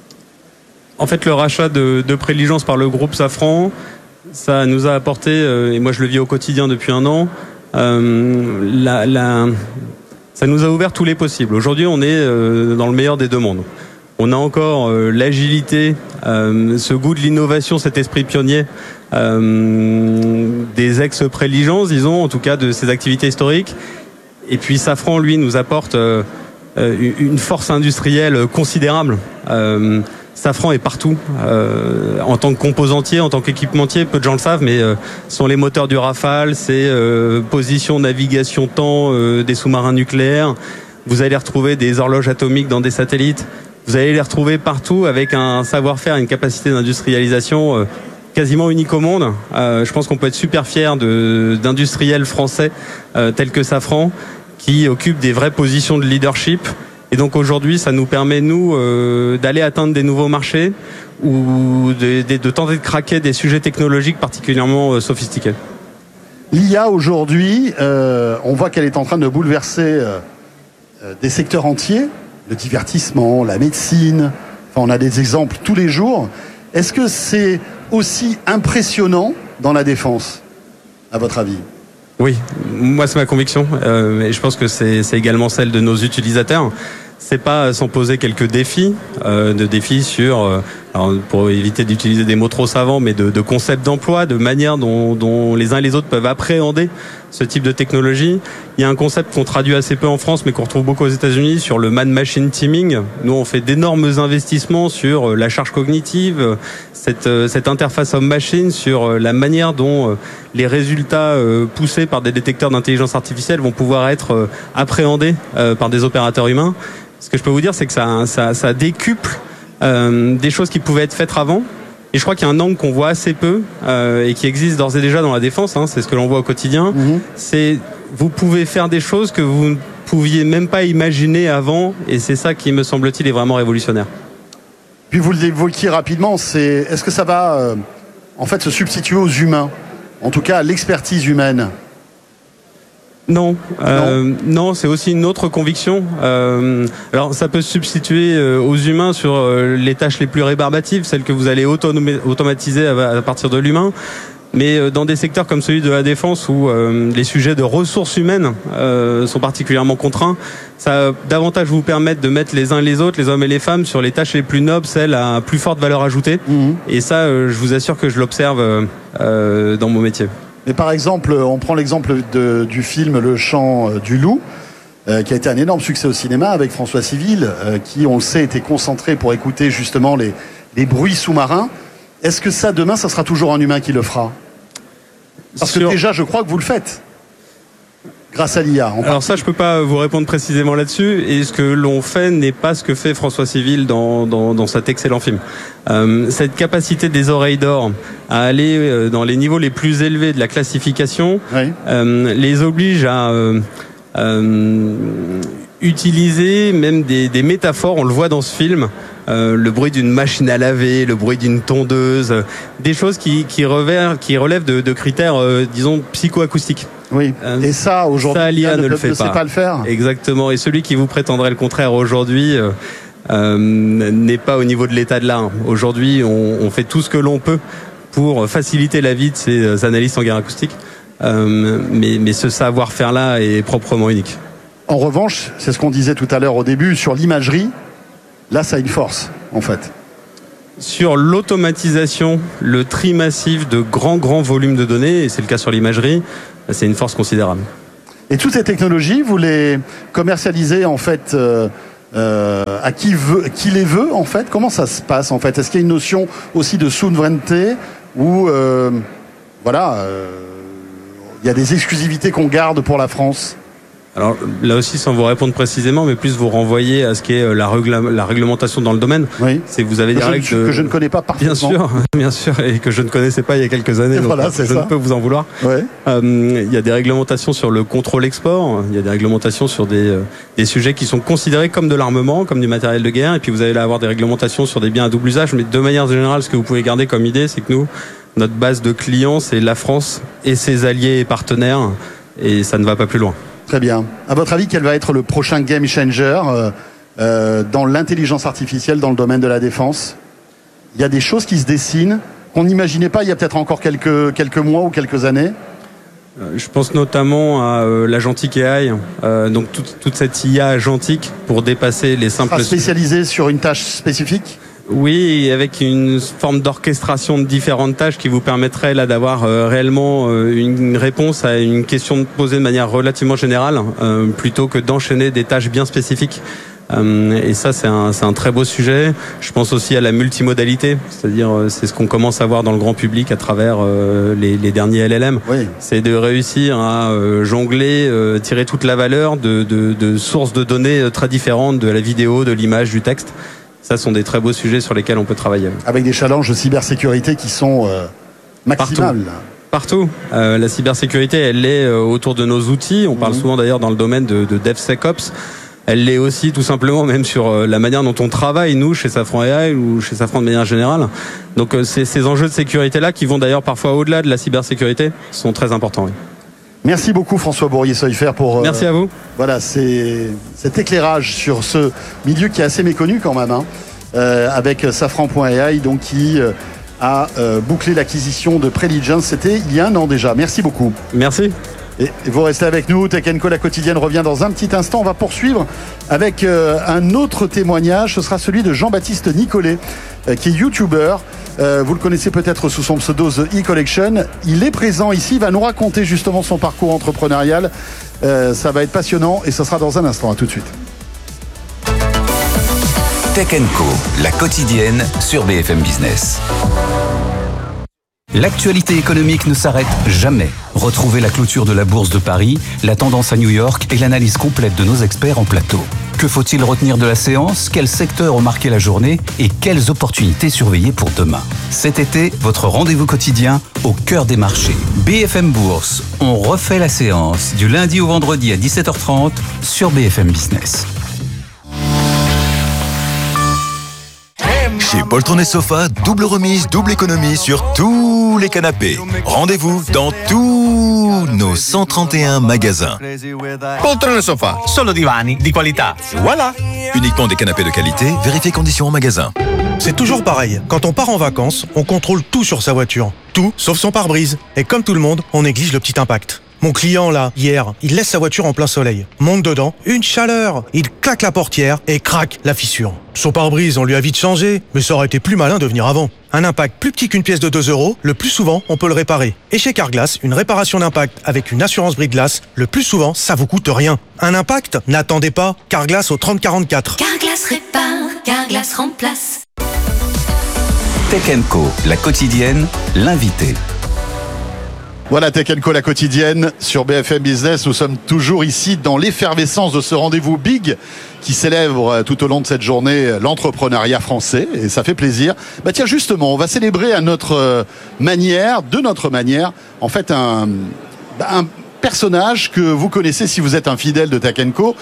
En fait, le rachat de, de Preligence par le groupe Safran, ça nous a apporté, euh, et moi je le vis au quotidien depuis un an, euh, la, la, ça nous a ouvert tous les possibles. Aujourd'hui, on est euh, dans le meilleur des deux mondes. On a encore euh, l'agilité, euh, ce goût de l'innovation, cet esprit pionnier euh, des ex-Preligence, disons, en tout cas de ces activités historiques. Et puis Safran, lui, nous apporte euh, une force industrielle considérable. Euh, Safran est partout, euh, en tant que composantier, en tant qu'équipementier, peu de gens le savent, mais euh, sont les moteurs du Rafale, c'est euh, position, navigation, temps euh, des sous-marins nucléaires. Vous allez les retrouver des horloges atomiques dans des satellites. Vous allez les retrouver partout avec un savoir-faire, une capacité d'industrialisation euh, quasiment unique au monde. Euh, je pense qu'on peut être super fier de, d'industriels français euh, tels que Safran, qui occupent des vraies positions de leadership. Et donc aujourd'hui, ça nous permet, nous, euh, d'aller atteindre des nouveaux marchés ou de, de, de tenter de craquer des sujets technologiques particulièrement euh, sophistiqués. L'I A aujourd'hui, euh, on voit qu'elle est en train de bouleverser euh, des secteurs entiers, le divertissement, la médecine, enfin on a des exemples tous les jours. Est-ce que c'est aussi impressionnant dans la défense, à votre avis ? Oui, moi c'est ma conviction, euh, et je pense que c'est, c'est également celle de nos utilisateurs. C'est pas sans poser quelques défis, euh, de défis sur, euh, alors pour éviter d'utiliser des mots trop savants, mais de, de concepts d'emploi, de manière dont, dont les uns et les autres peuvent appréhender ce type de technologie. Il y a un concept qu'on traduit assez peu en France, mais qu'on retrouve beaucoup aux États-Unis, sur le man-machine teaming. Nous, on fait d'énormes investissements sur la charge cognitive, cette, cette interface homme-machine, sur la manière dont les résultats poussés par des détecteurs d'intelligence artificielle vont pouvoir être appréhendés par des opérateurs humains. Ce que je peux vous dire, c'est que ça, ça, ça décuple euh, des choses qui pouvaient être faites avant. Et je crois qu'il y a un angle qu'on voit assez peu euh, et qui existe d'ores et déjà dans la défense, hein, c'est ce que l'on voit au quotidien. Mmh. C'est vous pouvez faire des choses que vous ne pouviez même pas imaginer avant, et c'est ça qui, me semble-t-il, est vraiment révolutionnaire. Puis vous l'évoquiez rapidement, c'est est-ce que ça va euh, en fait se substituer aux humains, en tout cas à l'expertise humaine ? Non, euh, non, non, c'est aussi une autre conviction. Euh, alors, ça peut se substituer euh, aux humains sur euh, les tâches les plus rébarbatives, celles que vous allez autom- automatiser à, à partir de l'humain. Mais euh, dans des secteurs comme celui de la défense, où euh, les sujets de ressources humaines euh, sont particulièrement contraints, ça va davantage vous permettre de mettre les uns et les autres, les hommes et les femmes, sur les tâches les plus nobles, celles à plus forte valeur ajoutée. Mmh. Et ça, euh, je vous assure que je l'observe euh, dans mon métier. Mais par exemple, on prend l'exemple de, du film Le Chant du Loup, euh, qui a été un énorme succès au cinéma avec François Civil, euh, qui, on le sait, était concentré pour écouter justement les, les bruits sous-marins. Est-ce que ça, demain, ça sera toujours un humain qui le fera ? Parce Sur... que déjà, je crois que vous le faites, grâce à l'I A. Alors ça, je peux pas vous répondre précisément là-dessus. Et ce que l'on fait n'est pas ce que fait François Civil dans, dans, dans cet excellent film. Euh, cette capacité des oreilles d'or à aller dans les niveaux les plus élevés de la classification, oui. euh, les oblige à euh, euh, utiliser même des, des métaphores, on le voit dans ce film, euh, le bruit d'une machine à laver, le bruit d'une tondeuse, euh, des choses qui, qui, revers, qui relèvent de, de critères, euh, disons, psychoacoustiques. Oui, euh, et ça, aujourd'hui, ça, l'I A ne, ne le fait ne pas. sait pas le faire. Exactement, et celui qui vous prétendrait le contraire aujourd'hui euh, euh, n'est pas au niveau de l'état de l'art. Aujourd'hui, on, on fait tout ce que l'on peut pour faciliter la vie de ces analystes en guerre acoustique, euh, mais, mais ce savoir-faire-là est proprement unique. En revanche, c'est ce qu'on disait tout à l'heure au début, sur l'imagerie, là ça a une force en fait. Sur l'automatisation, le tri massif de grands grands volumes de données, et c'est le cas sur l'imagerie, c'est une force considérable. Et toutes ces technologies, vous les commercialisez en fait euh, euh, à qui, veut, qui les veut en fait? Comment ça se passe en fait? Est-ce qu'il y a une notion aussi de souveraineté ou euh, voilà, euh, il y a des exclusivités qu'on garde pour la France? Alors là aussi, sans vous répondre précisément, mais plus vous renvoyer à ce qu'est la, régla- la réglementation dans le domaine. Oui. C'est que vous avez des que règles je, de... que je ne connais pas parfaitement. Bien sûr, bien sûr, et que je ne connaissais pas il y a quelques années. Donc voilà, c'est je ça. ne peux vous en vouloir. Ouais. Euh, il y a des réglementations sur le contrôle export. Il y a des réglementations sur des euh, des sujets qui sont considérés comme de l'armement, comme du matériel de guerre. Et puis vous allez avoir des réglementations sur des biens à double usage. Mais de manière générale, ce que vous pouvez garder comme idée, c'est que nous, notre base de clients, c'est la France et ses alliés et partenaires, et ça ne va pas plus loin. Très bien. À votre avis, quel va être le prochain game changer euh, euh, dans l'intelligence artificielle dans le domaine de la défense? Il y a des choses qui se dessinent qu'on n'imaginait pas il y a peut-être encore quelques, quelques mois ou quelques années. Je pense notamment à euh, l'agentic A I, euh, donc toute, toute cette I A agentique pour dépasser les simples... Sera spécialisé sur une tâche spécifique? Oui, avec une forme d'orchestration de différentes tâches qui vous permettrait là d'avoir euh, réellement euh, une réponse à une question posée de manière relativement générale, euh, plutôt que d'enchaîner des tâches bien spécifiques. Euh, et ça, c'est un, c'est un très beau sujet. Je pense aussi à la multimodalité, c'est-à-dire euh, c'est ce qu'on commence à voir dans le grand public à travers euh, les, les derniers L L M. Oui. C'est de réussir à euh, jongler, euh, tirer toute la valeur de, de, de sources de données très différentes, de la vidéo, de l'image, du texte. Ça sont des très beaux sujets sur lesquels on peut travailler. Avec des challenges de cybersécurité qui sont euh, maximales. Partout. Partout. Euh, la cybersécurité, elle est euh, autour de nos outils. On parle mmh. souvent d'ailleurs dans le domaine de, de DevSecOps. Elle l'est aussi tout simplement même sur euh, la manière dont on travaille, nous, chez Safran A I ou chez Safran de manière générale. Donc euh, c'est ces enjeux de sécurité-là qui vont d'ailleurs parfois au-delà de la cybersécurité, sont très importants. Oui. Merci beaucoup François Bourrier-Seuifert pour euh, Merci à vous. Voilà, c'est cet éclairage sur ce milieu qui est assez méconnu quand même, hein, euh, avec Safran point A I, donc qui euh, a euh, bouclé l'acquisition de Preligence. C'était il y a un an déjà. Merci beaucoup. Merci. Et vous restez avec nous. Tech and Co, la quotidienne, revient dans un petit instant. On va poursuivre avec euh, un autre témoignage. Ce sera celui de Jean-Baptiste Nicolet, euh, qui est youtubeur. Euh, vous le connaissez peut-être sous son pseudo The E-Collection. Il est présent ici, il va nous raconter justement son parcours entrepreneurial. Euh, ça va être passionnant et ce sera dans un instant. À tout de suite. Tech and Co, la quotidienne sur B F M Business. L'actualité économique ne s'arrête jamais. Retrouvez la clôture de la Bourse de Paris, la tendance à New York et l'analyse complète de nos experts en plateau. Que faut-il retenir de la séance? Quels secteurs ont marqué la journée? Et quelles opportunités surveiller pour demain? Cet été, votre rendez-vous quotidien au cœur des marchés. B F M Bourse, on refait la séance du lundi au vendredi à dix-sept heures trente sur B F M Business. Chez Poltron et Sofa, double remise, double économie sur tous les canapés. Rendez-vous dans tous nos cent trente et un magasins. Poltron et Sofa, solo divani di qualità. Voilà. Uniquement des canapés de qualité, vérifiez conditions en magasin. C'est toujours pareil. Quand on part en vacances, on contrôle tout sur sa voiture. Tout, sauf son pare-brise. Et comme tout le monde, on néglige le petit impact. Mon client, là, hier, il laisse sa voiture en plein soleil. Monte dedans, une chaleur. Il claque la portière et craque la fissure. Son pare-brise, on lui a vite changé, mais ça aurait été plus malin de venir avant. Un impact plus petit qu'une pièce de deux euros, le plus souvent, on peut le réparer. Et chez Carglass, une réparation d'impact avec une assurance bris-de-glace, le plus souvent, ça vous coûte rien. Un impact? N'attendez pas. Carglass au trente quarante-quatre. Carglass répare, Carglass remplace. Tech and Co, la quotidienne, l'invité. Voilà, Tech and Co, la quotidienne sur B F M Business. Nous sommes toujours ici dans l'effervescence de ce rendez-vous big qui célèbre tout au long de cette journée l'entrepreneuriat français, et ça fait plaisir. Bah tiens, justement, on va célébrer à notre manière, de notre manière, en fait un, un personnage que vous connaissez si vous êtes un fidèle de Tech and Co.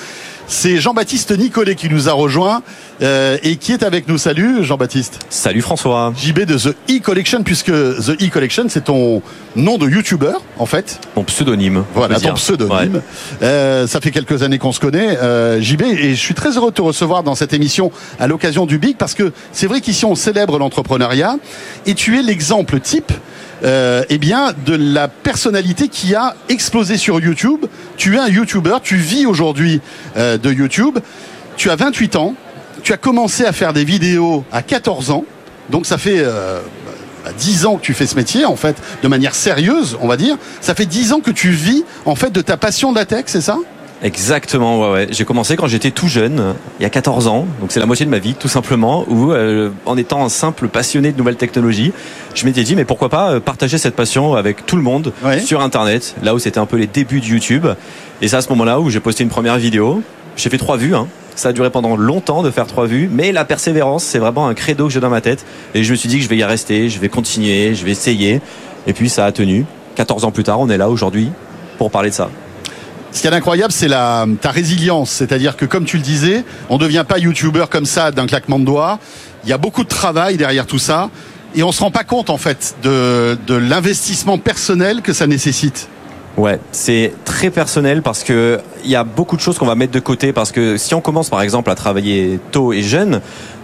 C'est Jean-Baptiste Nicolet qui nous a rejoint euh, et qui est avec nous. Salut Jean-Baptiste. Salut François. J B de The E-Collection, puisque The E-Collection c'est ton nom de YouTuber en fait. Mon pseudonyme. Voilà, ton pseudonyme. Ouais. Euh, ça fait quelques années qu'on se connaît, euh, J B, et je suis très heureux de te recevoir dans cette émission à l'occasion du Big, parce que c'est vrai qu'ici on célèbre l'entrepreneuriat et tu es l'exemple type Euh, eh bien, de la personnalité qui a explosé sur YouTube. Tu es un YouTuber, tu vis aujourd'hui euh, de YouTube. Tu as vingt-huit ans, tu as commencé à faire des vidéos à quatorze ans, donc ça fait euh, dix ans que tu fais ce métier, en fait, de manière sérieuse, on va dire. Ça fait dix ans que tu vis, en fait, de ta passion de la tech, c'est ça ? Exactement, ouais, ouais. J'ai commencé quand j'étais tout jeune, il y a quatorze ans, donc c'est la moitié de ma vie, tout simplement, où euh, en étant un simple passionné de nouvelles technologies, je m'étais dit, mais pourquoi pas partager cette passion avec tout le monde ouais. sur Internet, là où c'était un peu les débuts de YouTube. Et c'est à ce moment-là où j'ai posté une première vidéo. J'ai fait trois vues, hein. Ça a duré pendant longtemps de faire trois vues, mais la persévérance, c'est vraiment un credo que j'ai dans ma tête. Et je me suis dit que je vais y rester, je vais continuer, je vais essayer. Et puis ça a tenu. quatorze ans plus tard, on est là aujourd'hui pour parler de ça. Ce qui est incroyable, c'est la, ta résilience. C'est-à-dire que, comme tu le disais, on ne devient pas youtubeur comme ça d'un claquement de doigts. Il y a beaucoup de travail derrière tout ça. Et on ne se rend pas compte, en fait, de, de l'investissement personnel que ça nécessite. Ouais, c'est très personnel parce que il y a beaucoup de choses qu'on va mettre de côté. Parce que si on commence, par exemple, à travailler tôt et jeune,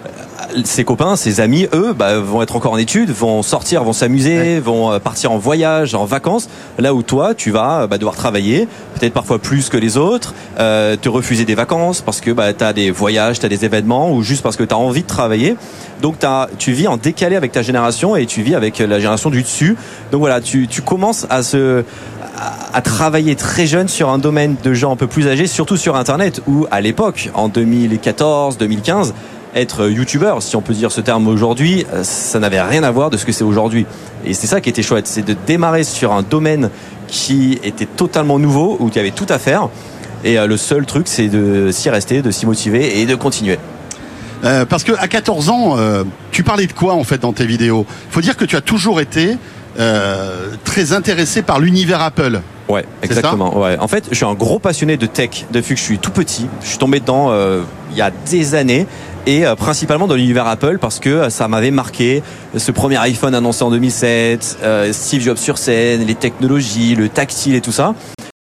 ses copains, ses amis, eux, bah, vont être encore en études, vont sortir, vont s'amuser, ouais. vont partir en voyage, en vacances. Là où toi, tu vas bah, devoir travailler, peut-être parfois plus que les autres, euh, te refuser des vacances parce que bah, tu as des voyages, tu as des événements, ou juste parce que tu as envie de travailler. Donc t'as, tu vis en décalé avec ta génération et tu vis avec la génération du dessus. Donc voilà, tu, tu commences à se... à travailler très jeune sur un domaine de gens un peu plus âgés, surtout sur Internet, où à l'époque, en deux mille quatorze deux mille quinze, être youtubeur, si on peut dire ce terme aujourd'hui, ça n'avait rien à voir de ce que c'est aujourd'hui. Et c'est ça qui était chouette, c'est de démarrer sur un domaine qui était totalement nouveau, où il y avait tout à faire. Et le seul truc, c'est de s'y rester, de s'y motiver et de continuer. Euh, parce qu'à quatorze ans, euh, tu parlais de quoi en fait dans tes vidéos ? Il faut dire que tu as toujours été euh, très intéressé par l'univers Apple. Ouais, exactement. Ouais. En fait, je suis un gros passionné de tech depuis que je suis tout petit. Je suis tombé dedans euh, il y a des années. Et euh, principalement dans l'univers Apple parce que ça m'avait marqué, ce premier iPhone annoncé en deux mille sept, euh, Steve Jobs sur scène, les technologies, le tactile et tout ça.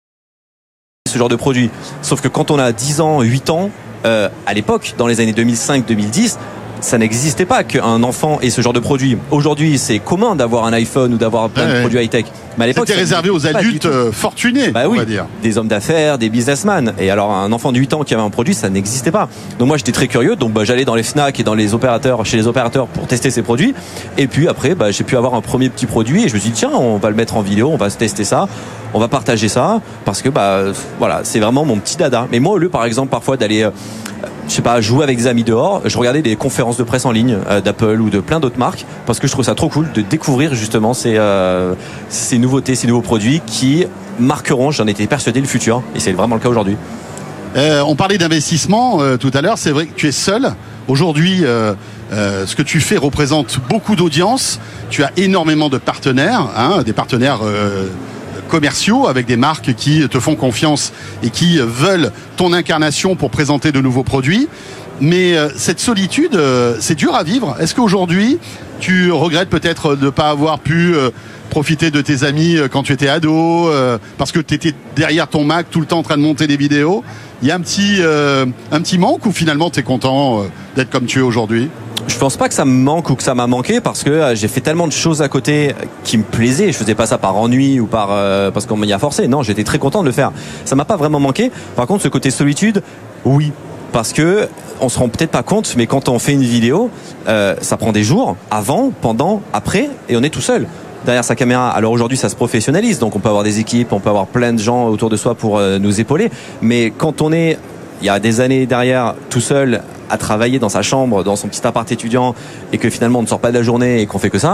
Ce genre de produit. Sauf que quand on a dix ans, huit ans, euh, à l'époque, dans les années deux mille cinq deux mille dix, ça n'existait pas qu'un enfant ait ce genre de produit. Aujourd'hui, c'est commun d'avoir un iPhone ou d'avoir plein ouais, de produits high-tech. Mais à l'époque, c'était réservé aux adultes fortunés, bah oui, on va dire. Des hommes d'affaires, des businessmen. Et alors, un enfant de huit ans qui avait un produit, ça n'existait pas. Donc moi, j'étais très curieux. Donc bah, j'allais dans les Fnac et dans les opérateurs, chez les opérateurs pour tester ces produits. Et puis après, bah, j'ai pu avoir un premier petit produit et je me suis dit, tiens, on va le mettre en vidéo, on va tester ça, on va partager ça. Parce que bah, voilà, c'est vraiment mon petit dada. Mais moi, au lieu, par exemple, parfois d'aller... Euh, je sais pas, jouer avec des amis dehors, je regardais des conférences de presse en ligne euh, d'Apple ou de plein d'autres marques parce que je trouve ça trop cool de découvrir justement ces, euh, ces nouveautés, ces nouveaux produits qui marqueront, j'en étais persuadé, le futur et c'est vraiment le cas aujourd'hui. Euh, on parlait d'investissement euh, tout à l'heure, c'est vrai que tu es seul. Aujourd'hui, euh, euh, ce que tu fais représente beaucoup d'audience. Tu as énormément de partenaires, hein, des partenaires... Euh, commerciaux avec des marques qui te font confiance et qui veulent ton incarnation pour présenter de nouveaux produits. Mais euh, cette solitude, euh, c'est dur à vivre. Est-ce qu'aujourd'hui, tu regrettes peut-être de ne pas avoir pu euh, profiter de tes amis quand tu étais ado, euh, parce que tu étais derrière ton Mac tout le temps en train de monter des vidéos ? Il y a un petit, euh, un petit manque ou finalement tu es content euh, d'être comme tu es aujourd'hui ? Je pense pas que ça me manque ou que ça m'a manqué parce que j'ai fait tellement de choses à côté qui me plaisaient. Je faisais pas ça par ennui ou par euh, parce qu'on m'y a forcé. Non, j'étais très content de le faire. Ça m'a pas vraiment manqué. Par contre, ce côté solitude, oui, parce que on se rend peut-être pas compte, mais quand on fait une vidéo, euh, ça prend des jours, avant, pendant, après, et on est tout seul derrière sa caméra. Alors aujourd'hui, ça se professionnalise, donc on peut avoir des équipes, on peut avoir plein de gens autour de soi pour euh, nous épauler. Mais quand on est, il y a des années derrière, tout seul, à travailler dans sa chambre, dans son petit appart étudiant, et que finalement on ne sort pas de la journée et qu'on fait que ça,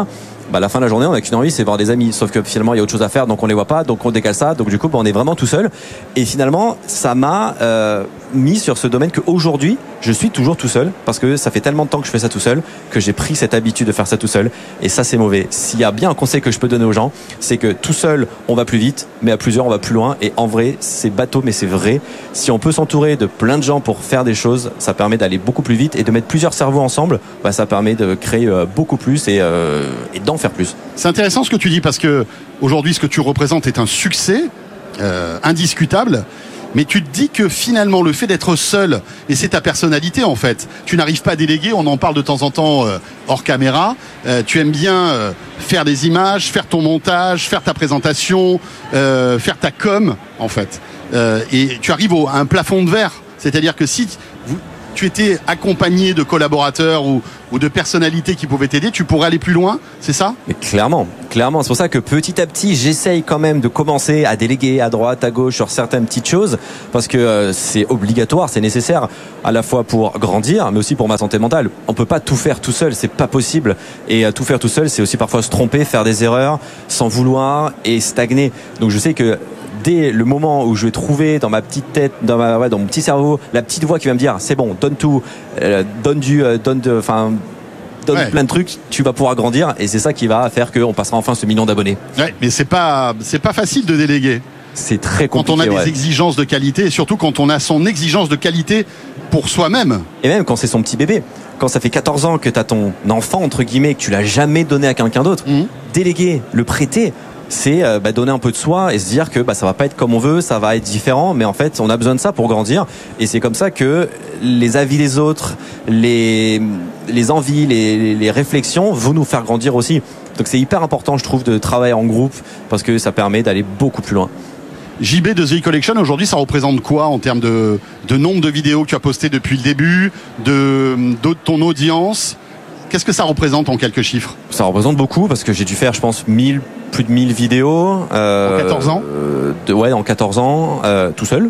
bah, à la fin de la journée, on n'a qu'une envie, c'est voir des amis. Sauf que finalement, il y a autre chose à faire, donc on les voit pas, donc on décale ça. Donc du coup, bah, on est vraiment tout seul. Et finalement, ça m'a euh, mis sur ce domaine qu'aujourd'hui, je suis toujours tout seul parce que ça fait tellement de temps que je fais ça tout seul que j'ai pris cette habitude de faire ça tout seul. Et ça, c'est mauvais. S'il y a bien un conseil que je peux donner aux gens, c'est que tout seul, on va plus vite, mais à plusieurs, on va plus loin. Et en vrai, c'est bateau, mais c'est vrai. Si on peut s'entourer de plein de gens pour faire des choses, ça permet d'aller beaucoup plus vite et de mettre plusieurs cerveaux ensemble, bah, ça permet de créer euh, beaucoup plus et, euh, et d'en faire plus. C'est intéressant ce que tu dis parce que aujourd'hui, ce que tu représentes est un succès euh, indiscutable. Mais tu te dis que finalement le fait d'être seul, et c'est ta personnalité en fait, tu n'arrives pas à déléguer, on en parle de temps en temps euh, hors caméra, euh, tu aimes bien euh, faire des images, faire ton montage, faire ta présentation, euh, faire ta com en fait. Euh, et tu arrives au, à un plafond de verre, c'est-à-dire que si vous, tu étais accompagné de collaborateurs ou, ou de personnalités qui pouvaient t'aider, tu pourrais aller plus loin, c'est ça ? Mais clairement, clairement. C'est pour ça que petit à petit, j'essaye quand même de commencer à déléguer à droite, à gauche sur certaines petites choses, parce que euh, c'est obligatoire, c'est nécessaire, à la fois pour grandir, mais aussi pour ma santé mentale. On peut pas tout faire tout seul, c'est pas possible. Et euh, tout faire tout seul, c'est aussi parfois se tromper, faire des erreurs, sans vouloir et stagner. Donc je sais que dès le moment où je vais trouver dans ma petite tête, dans, ma, ouais, dans mon petit cerveau, la petite voix qui va me dire c'est bon, donne tout, euh, donne du, euh, donne de, enfin, donne ouais. plein de trucs, tu vas pouvoir grandir et c'est ça qui va faire qu'on passera enfin ce million d'abonnés. Ouais, mais c'est pas, c'est pas facile de déléguer. C'est très compliqué. Quand on a ouais. des exigences de qualité et surtout quand on a son exigence de qualité pour soi-même. Et même quand c'est son petit bébé. Quand ça fait quatorze ans que tu as ton enfant, entre guillemets, que tu l'as jamais donné à quelqu'un d'autre, mmh. déléguer, le prêter, c'est euh, bah, donner un peu de soi et se dire que bah, ça va pas être comme on veut, ça va être différent, mais en fait on a besoin de ça pour grandir et c'est comme ça que les avis des autres, les, les envies, les, les réflexions vont nous faire grandir aussi. Donc c'est hyper important je trouve de travailler en groupe parce que ça permet d'aller beaucoup plus loin. J B de The E-Collection, aujourd'hui, ça représente quoi en termes de, de nombre de vidéos que tu as postées depuis le début, de, de ton audience ? Qu'est-ce que ça représente en quelques chiffres ? Ça représente beaucoup parce que j'ai dû faire, je pense, mille, plus de mille vidéos. Euh, en quatorze ans euh, de, Ouais, en quatorze ans, euh, tout seul.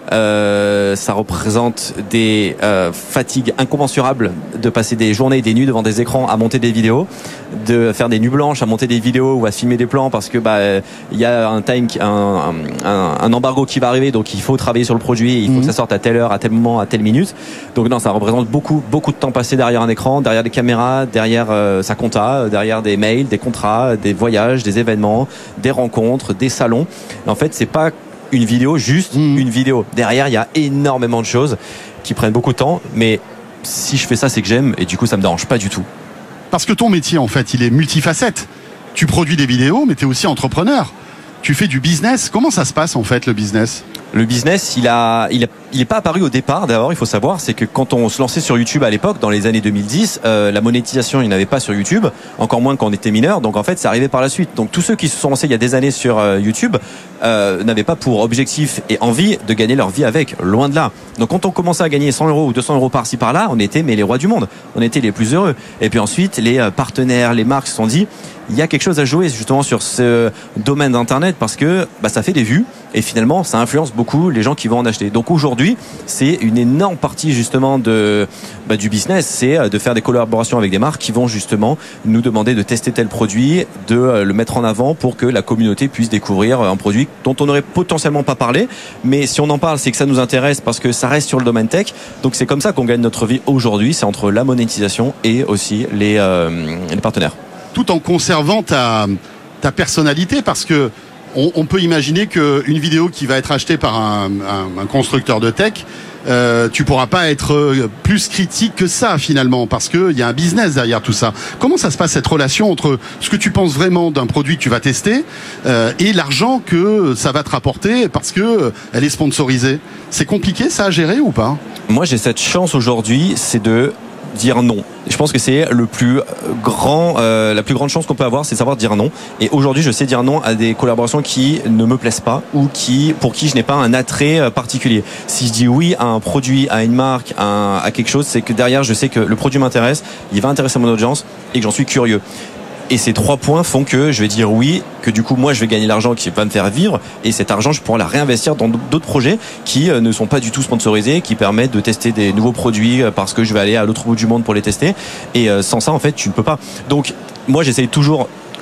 Euh, ça représente des euh, fatigues incommensurables de passer des journées et des nuits devant des écrans à monter des vidéos, de faire des nuits blanches à monter des vidéos ou à filmer des plans parce que bah il y a un time, un, un, un embargo qui va arriver, donc il faut travailler sur le produit, il faut mmh. que ça sorte à telle heure, à tel moment, à telle minute. Donc non, ça représente beaucoup, beaucoup de temps passé derrière un écran, derrière des caméras, derrière euh, sa compta, derrière des mails, des contrats, des voyages, des événements, des rencontres, des salons. Et en fait, c'est pas une vidéo, juste mmh. une vidéo. Derrière, il y a énormément de choses qui prennent beaucoup de temps, mais si je fais ça, c'est que j'aime, et du coup, ça me dérange pas du tout. Parce que ton métier, en fait, il est multifacette. Tu produis des vidéos, mais tu es aussi entrepreneur. Tu fais du business. Comment ça se passe, en fait, le business ? Le business, il a, il a, il est pas apparu au départ. D'abord, il faut savoir, c'est que quand on se lançait sur YouTube à l'époque, dans les années deux mille dix, euh, la monétisation, il n'y en avait pas sur YouTube, encore moins quand on était mineur. Donc en fait, c'est arrivé par la suite. Donc tous ceux qui se sont lancés il y a des années sur euh, YouTube euh, n'avaient pas pour objectif et envie de gagner leur vie avec, loin de là. Donc quand on commençait à gagner cent euros ou deux cents euros par-ci par-là, on était mais les rois du monde. On était les plus heureux. Et puis ensuite, les partenaires, les marques se sont dit, il y a quelque chose à jouer justement sur ce domaine d'internet parce que bah, ça fait des vues et finalement ça influence beaucoup les gens qui vont en acheter. Donc aujourd'hui, c'est une énorme partie justement de bah, du business, c'est de faire des collaborations avec des marques qui vont justement nous demander de tester tel produit, de le mettre en avant pour que la communauté puisse découvrir un produit dont on n'aurait potentiellement pas parlé, mais si on en parle, c'est que ça nous intéresse parce que ça reste sur le domaine tech. Donc c'est comme ça qu'on gagne notre vie aujourd'hui, c'est entre la monétisation et aussi les, euh, les partenaires. Tout en conservant ta, ta personnalité, parce que on, on peut imaginer qu'une vidéo qui va être achetée par un, un, un constructeur de tech, euh, tu pourras pas être plus critique que ça finalement, parce qu'il y a un business derrière tout ça. Comment ça se passe cette relation entre ce que tu penses vraiment d'un produit que tu vas tester euh, et l'argent que ça va te rapporter parce que elle est sponsorisée ? C'est compliqué ça à gérer ou pas ? Moi j'ai cette chance aujourd'hui, c'est de dire non. Je pense que c'est le plus grand, euh, la plus grande chance qu'on peut avoir, c'est de savoir dire non. Et aujourd'hui, je sais dire non à des collaborations qui ne me plaisent pas ou qui, pour qui je n'ai pas un attrait particulier. Si je dis oui à un produit, à une marque, à, un, à quelque chose, c'est que derrière, je sais que le produit m'intéresse, il va intéresser mon audience et que j'en suis curieux. Et ces trois points font que je vais dire oui, que du coup moi je vais gagner l'argent qui va me faire vivre et cet argent je pourrai la réinvestir dans d'autres projets qui ne sont pas du tout sponsorisés, qui permettent de tester des nouveaux produits parce que je vais aller à l'autre bout du monde pour les tester et sans ça en fait tu ne peux pas. Donc moi j'essaye toujours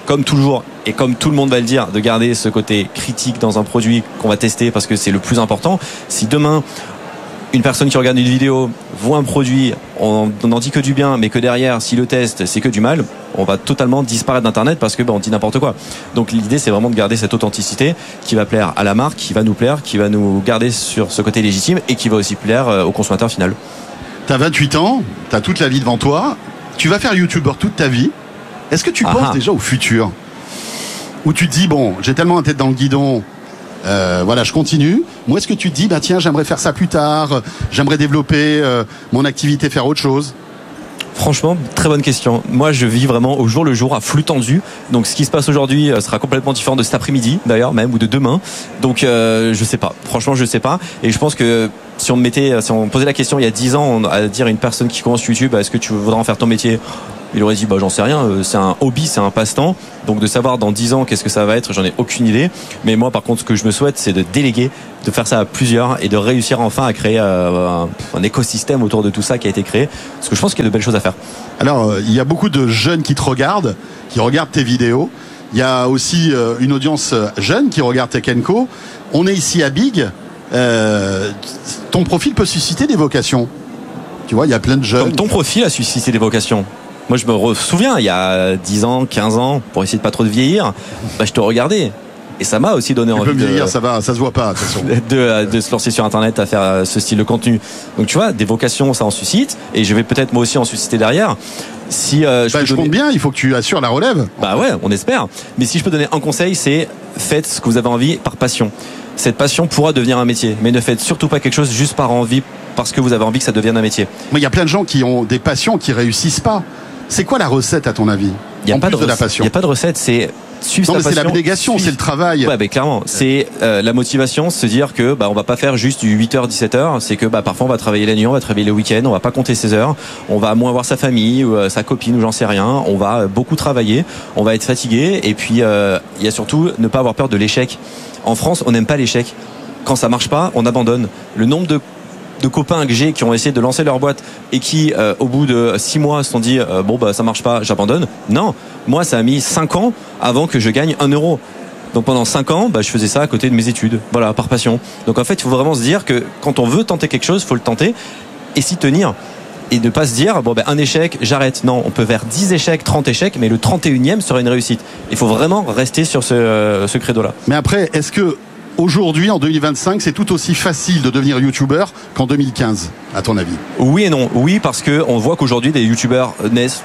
comme toujours, et comme tout le monde va le dire, de garder ce côté critique dans un produit qu'on va tester parce que c'est le plus important. Si demain, une personne qui regarde une vidéo voit un produit, on n'en dit que du bien, mais que derrière, si le test, c'est que du mal, on va totalement disparaître d'Internet parce que ben, on dit n'importe quoi. Donc l'idée, c'est vraiment de garder cette authenticité qui va plaire à la marque, qui va nous plaire, qui va nous garder sur ce côté légitime et qui va aussi plaire au consommateur final. T'as vingt-huit ans, t'as toute la vie devant toi, tu vas faire youtubeur toute ta vie. Est-ce que tu Ah penses ah. déjà au futur? Où tu te dis, bon, j'ai tellement la tête dans le guidon, Euh, voilà, je continue. Moi, est-ce que tu te dis, bah tiens, j'aimerais faire ça plus tard, euh, j'aimerais développer euh, mon activité, faire autre chose? Franchement, très bonne question. Moi, je vis vraiment au jour le jour, à flux tendu. Donc, ce qui se passe aujourd'hui sera complètement différent de cet après-midi, d'ailleurs, même, ou de demain. Donc, euh, je sais pas. Franchement, je sais pas. Et je pense que si on me mettait, si on me posait la question il y a dix ans, à dire à une personne qui commence YouTube, est-ce que tu voudrais en faire ton métier? Il aurait dit, bah, j'en sais rien, c'est un hobby, c'est un passe-temps. Donc, de savoir dans dix ans qu'est-ce que ça va être, j'en ai aucune idée. Mais moi, par contre, ce que je me souhaite, c'est de déléguer, de faire ça à plusieurs et de réussir enfin à créer euh, un, un écosystème autour de tout ça qui a été créé. Parce que je pense qu'il y a de belles choses à faire. Alors, euh, il y a beaucoup de jeunes qui te regardent, qui regardent tes vidéos. Il y a aussi euh, une audience jeune qui regarde Tech and Co. On est ici à Big. Euh, ton profil peut susciter des vocations. Tu vois, il y a plein de jeunes. Comme ton profil a suscité des vocations. Moi, je me souviens, il y a dix ans, quinze ans, pour essayer de pas trop de vieillir, bah, je te regardais. Et ça m'a aussi donné tu envie peux me vieillir, de, ça va, ça se voit pas, de toute façon. de, de se lancer sur Internet à faire ce style de contenu. Donc, tu vois, des vocations, ça en suscite. Et je vais peut-être moi aussi en susciter derrière. Si, euh, je bah, peux je donner... compte bien, il faut que tu assures la relève. Bah ouais, on espère. Mais si je peux donner un conseil, c'est faites ce que vous avez envie par passion. Cette passion pourra devenir un métier. Mais ne faites surtout pas quelque chose juste par envie, parce que vous avez envie que ça devienne un métier. Mais il y a plein de gens qui ont des passions qui réussissent pas. C'est quoi la recette à ton avis? Il n'y a, en pas plus de de la recette. passion. Il y a pas de recette, c'est suivre non, sa mais c'est passion. l'abnégation, c'est le travail. Ouais, mais clairement, c'est euh, la motivation, se dire que bah on va pas faire juste du huit heures dix-sept heures, c'est que bah parfois on va travailler la nuit, on va travailler le week-end, on va pas compter ses heures, on va moins voir sa famille ou euh, sa copine ou j'en sais rien, on va beaucoup travailler, on va être fatigué et puis euh, il y a surtout ne pas avoir peur de l'échec. En France, on n'aime pas l'échec. Quand ça marche pas, on abandonne. Le nombre de de copains que j'ai qui ont essayé de lancer leur boîte et qui euh, au bout de six mois se sont dit euh, bon bah ça marche pas, j'abandonne. Non, moi ça a mis cinq ans avant que je gagne un euro. Donc pendant cinq ans, bah, je faisais ça à côté de mes études, voilà, par passion. Donc en fait, il faut vraiment se dire que quand on veut tenter quelque chose, faut le tenter et s'y tenir. Et ne pas se dire bon ben un échec, j'arrête. Non, on peut faire dix échecs, trente échecs, mais le trente et unième sera une réussite. Il faut vraiment rester sur ce, euh, ce credo-là. Mais après, est-ce que aujourd'hui, en deux mille vingt-cinq, c'est tout aussi facile de devenir youtubeur qu'en deux mille quinze, à ton avis? Oui et non. Oui, parce que on voit qu'aujourd'hui, des youtubeurs naissent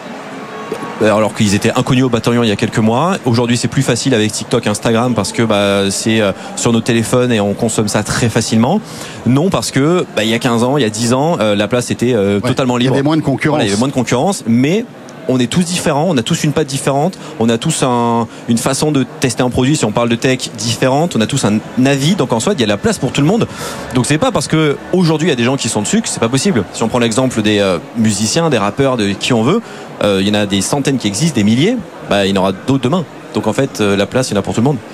alors qu'ils étaient inconnus au bataillon il y a quelques mois. Aujourd'hui, c'est plus facile avec TikTok, Instagram, parce que bah, c'est euh, sur nos téléphones et on consomme ça très facilement. Non, parce que bah, il y a quinze ans, il y a dix ans, euh, la place était euh, ouais, totalement libre. Il y avait moins de concurrence. Voilà, il y avait moins de concurrence, mais on est tous différents, on a tous une patte différente, on a tous un, une façon de tester un produit, si on parle de tech, différente, on a tous un avis, donc en soi il y a la place pour tout le monde. Donc c'est pas parce que aujourd'hui il y a des gens qui sont dessus que c'est pas possible. Si on prend l'exemple des euh, musiciens, des rappeurs, de qui on veut, euh, il y en a des centaines qui existent, des milliers, bah, il y en aura d'autres demain. Donc en fait euh, la place il y en a pour tout le monde.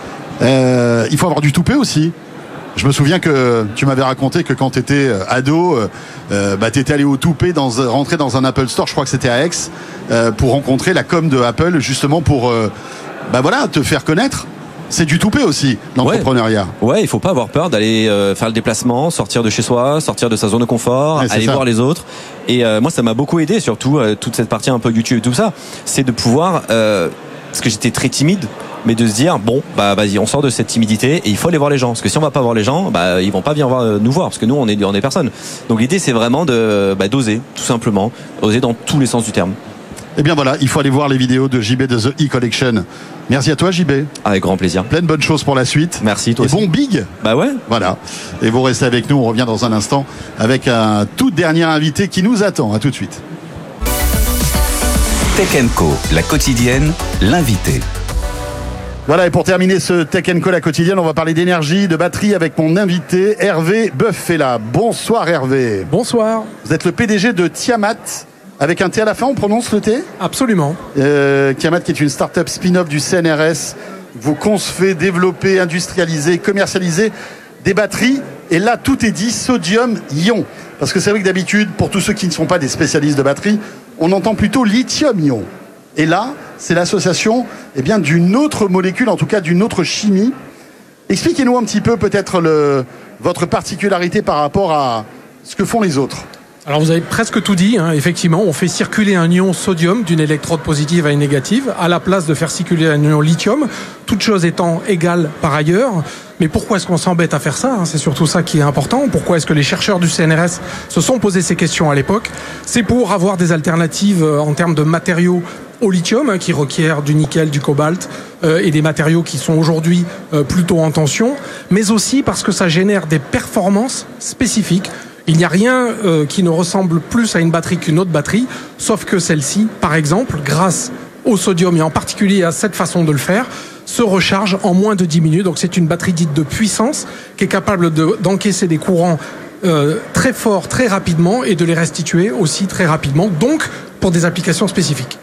Euh, il faut avoir du toupet aussi. Je me souviens que tu m'avais raconté que quand tu étais ado, euh, bah, tu étais allé au Toupet, dans, rentrer dans un Apple Store, je crois que c'était à Aix, euh, pour rencontrer la com de Apple, justement pour euh, bah, voilà, te faire connaître. C'est du Toupet aussi, l'entrepreneuriat. Ouais, ouais, il faut pas avoir peur d'aller euh, faire le déplacement, sortir de chez soi, sortir de sa zone de confort, ouais, aller voir les autres. Et euh, moi, ça m'a beaucoup aidé, surtout euh, toute cette partie un peu YouTube et tout ça, c'est de pouvoir... Euh, parce que j'étais très timide, mais de se dire bon bah vas-y, on sort de cette timidité et il faut aller voir les gens, parce que si on va pas voir les gens, bah ils vont pas bien voir, nous voir, parce que nous on est on est personne. Donc l'idée c'est vraiment de bah, d'oser, tout simplement, oser dans tous les sens du terme. Et bien voilà, il faut aller voir les vidéos de J B de The E-Collection. Merci à toi J B. Avec grand plaisir. Plein de bonnes choses pour la suite. Merci toi et aussi. Bon big. Bah ouais. Voilà. Et vous restez avec nous, on revient dans un instant avec un tout dernier invité qui nous attend. À tout de suite. Tech and Co, la quotidienne, l'invité. Voilà, et pour terminer ce Tech and Co, la quotidienne, on va parler d'énergie, de batterie avec mon invité Hervé Buffella. Bonsoir Hervé. Bonsoir. Vous êtes le P D G de Tiamat, avec un T à la fin, on prononce le T? Absolument. Euh, Tiamat qui est une start-up spin-off du C N R S. Vous concevez, développez, industrialisez, commercialisez des batteries. Et là, tout est dit sodium-ion. Parce que c'est vrai que d'habitude, pour tous ceux qui ne sont pas des spécialistes de batterie, on entend plutôt lithium-ion. Et là, c'est l'association eh bien, d'une autre molécule, en tout cas d'une autre chimie. Expliquez-nous un petit peu peut-être le, votre particularité par rapport à ce que font les autres. Alors vous avez presque tout dit, hein. Effectivement, on fait circuler un ion sodium d'une électrode positive à une négative à la place de faire circuler un ion lithium, toutes choses étant égales par ailleurs. Mais pourquoi est-ce qu'on s'embête à faire ça, hein? C'est surtout ça qui est important. Pourquoi est-ce que les chercheurs du C N R S se sont posé ces questions à l'époque? C'est pour avoir des alternatives en termes de matériaux au lithium, hein, qui requièrent du nickel, du cobalt euh, et des matériaux qui sont aujourd'hui euh, plutôt en tension, mais aussi parce que ça génère des performances spécifiques. Il n'y a rien euh, qui ne ressemble plus à une batterie qu'une autre batterie, sauf que celle-ci, par exemple, grâce au sodium et en particulier à cette façon de le faire, se recharge en moins de dix minutes. Donc c'est une batterie dite de puissance qui est capable de, d'encaisser des courants euh, très forts, très rapidement et de les restituer aussi très rapidement, donc pour des applications spécifiques.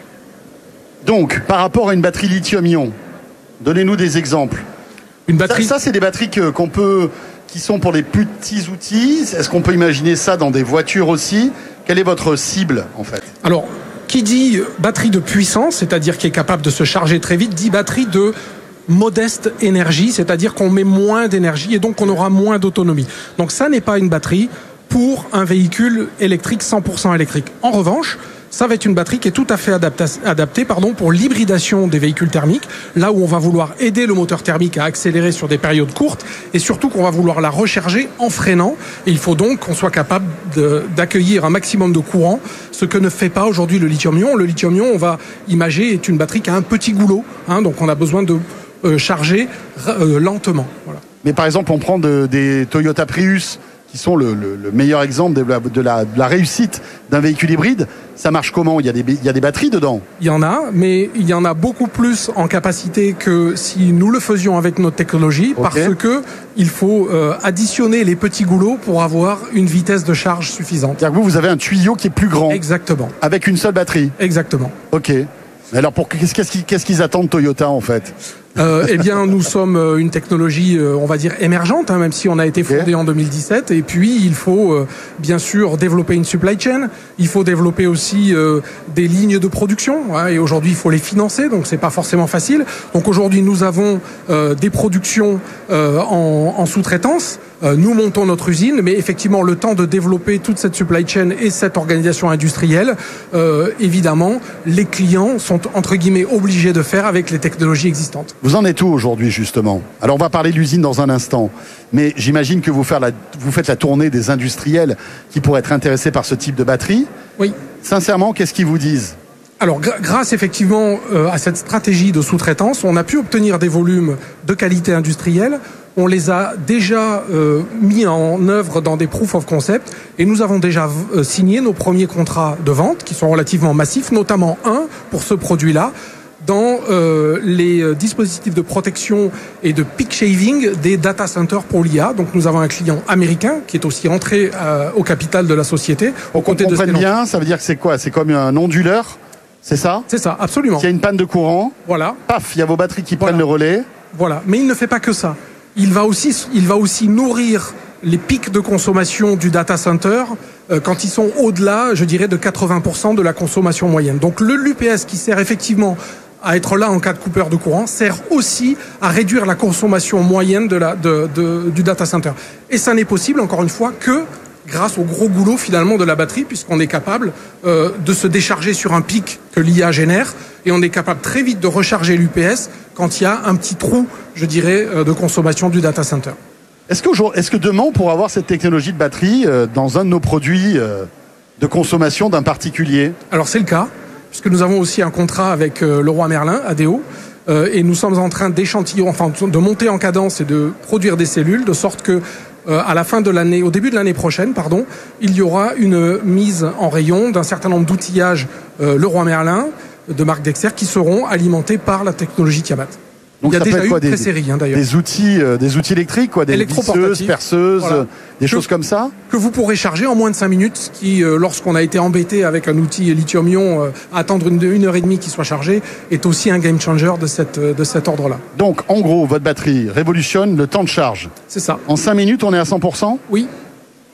Donc, par rapport à une batterie lithium-ion, donnez-nous des exemples. Une batterie... Ça, ça c'est des batteries que, qu'on peut... qui sont pour les plus petits outils. Est-ce qu'on peut imaginer ça dans des voitures aussi? Quelle est votre cible, en fait? Alors, qui dit batterie de puissance, c'est-à-dire qui est capable de se charger très vite, dit batterie de modeste énergie, c'est-à-dire qu'on met moins d'énergie et donc on aura moins d'autonomie. Donc ça n'est pas une batterie pour un véhicule électrique cent pour cent électrique. En revanche, ça va être une batterie qui est tout à fait adaptée, adaptée pardon, pour l'hybridation des véhicules thermiques, là où on va vouloir aider le moteur thermique à accélérer sur des périodes courtes, et surtout qu'on va vouloir la recharger en freinant. Et il faut donc qu'on soit capable de, d'accueillir un maximum de courant, ce que ne fait pas aujourd'hui le lithium-ion. Le lithium-ion, on va imager, est une batterie qui a un petit goulot, hein, donc on a besoin de euh, charger euh, lentement. Voilà. Mais par exemple, on prend de, des Toyota Prius, qui sont le, le, le meilleur exemple de la, de, la, de la réussite d'un véhicule hybride. Ça marche comment? Il y a des, il y a des batteries dedans? Il y en a, mais il y en a beaucoup plus en capacité que si nous le faisions avec notre technologie, okay. Parce que il faut euh, additionner les petits goulots pour avoir une vitesse de charge suffisante. C'est-à-dire que vous, vous avez un tuyau qui est plus grand. Exactement. Avec une seule batterie. Exactement. Ok. Alors, pour, qu'est-ce, qu'est-ce, qu'ils, qu'est-ce qu'ils attendent Toyota, en fait? Euh, eh bien, nous sommes une technologie, euh, on va dire, émergente, hein, même si on a été fondé okay. en deux mille dix-sept. Et puis, il faut euh, bien sûr développer une supply chain. Il faut développer aussi euh, des lignes de production. Hein, et aujourd'hui, il faut les financer, donc c'est pas forcément facile. Donc aujourd'hui, nous avons euh, des productions euh, en, en sous-traitance. Euh, nous montons notre usine, mais effectivement, le temps de développer toute cette supply chain et cette organisation industrielle, euh, évidemment, les clients sont entre guillemets obligés de faire avec les technologies existantes. Vous en êtes où aujourd'hui, justement? Alors, on va parler de l'usine dans un instant, mais j'imagine que vous, faire la, vous faites la tournée des industriels qui pourraient être intéressés par ce type de batterie. Oui. Sincèrement, qu'est-ce qu'ils vous disent? Alors, gr- grâce effectivement euh, à cette stratégie de sous-traitance, on a pu obtenir des volumes de qualité industrielle. On les a déjà euh, mis en œuvre dans des proof of concept et nous avons déjà euh, signé nos premiers contrats de vente qui sont relativement massifs, notamment un pour ce produit-là, dans euh, les euh, dispositifs de protection et de peak shaving des data centers pour l'I A. Donc nous avons un client américain qui est aussi entré euh, au capital de la société. Au côté de comprenne bien, ça veut dire que c'est quoi? C'est comme un onduleur, c'est ça? C'est ça, absolument. S'il y a une panne de courant, voilà. Paf, il y a vos batteries qui voilà. prennent le relais. Voilà, mais il ne fait pas que ça. Il va aussi, il va aussi nourrir les pics de consommation du data center euh, quand ils sont au-delà, je dirais, de quatre-vingts pour cent de la consommation moyenne. Donc le l'U P S qui sert effectivement à être là en cas de coupure de courant sert aussi à réduire la consommation moyenne de la, de, de, du data center. Et ça n'est possible, encore une fois, que grâce au gros goulot finalement de la batterie, puisqu'on est capable euh, de se décharger sur un pic que l'I A génère, et on est capable très vite de recharger l'U P S quand il y a un petit trou, je dirais, euh, de consommation du data center. Est-ce, est-ce que demain, on pourra avoir cette technologie de batterie euh, dans un de nos produits euh, de consommation d'un particulier? Alors c'est le cas, puisque nous avons aussi un contrat avec euh, Leroy Merlin, A D O, euh, et nous sommes en train d'échantillon, enfin de monter en cadence et de produire des cellules, de sorte que Euh, à la fin de l'année, au début de l'année prochaine, pardon, il y aura une mise en rayon d'un certain nombre d'outillages euh, Leroy Merlin de marque Dexter qui seront alimentés par la technologie Tiamat. Donc il y a ça déjà peut être eu quoi, une des, pré-série hein, d'ailleurs. Des outils, euh, des outils électriques, quoi, des visseuses, perceuses, voilà. euh, des que, choses comme ça. Que vous pourrez charger en moins de cinq minutes, ce qui, euh, lorsqu'on a été embêté avec un outil lithium-ion, euh, à attendre une, une heure et demie qu'il soit chargé, est aussi un game changer de, cette, de cet ordre-là. Donc, en gros, votre batterie révolutionne le temps de charge. C'est ça. En cinq minutes, on est à cent pour cent? Oui.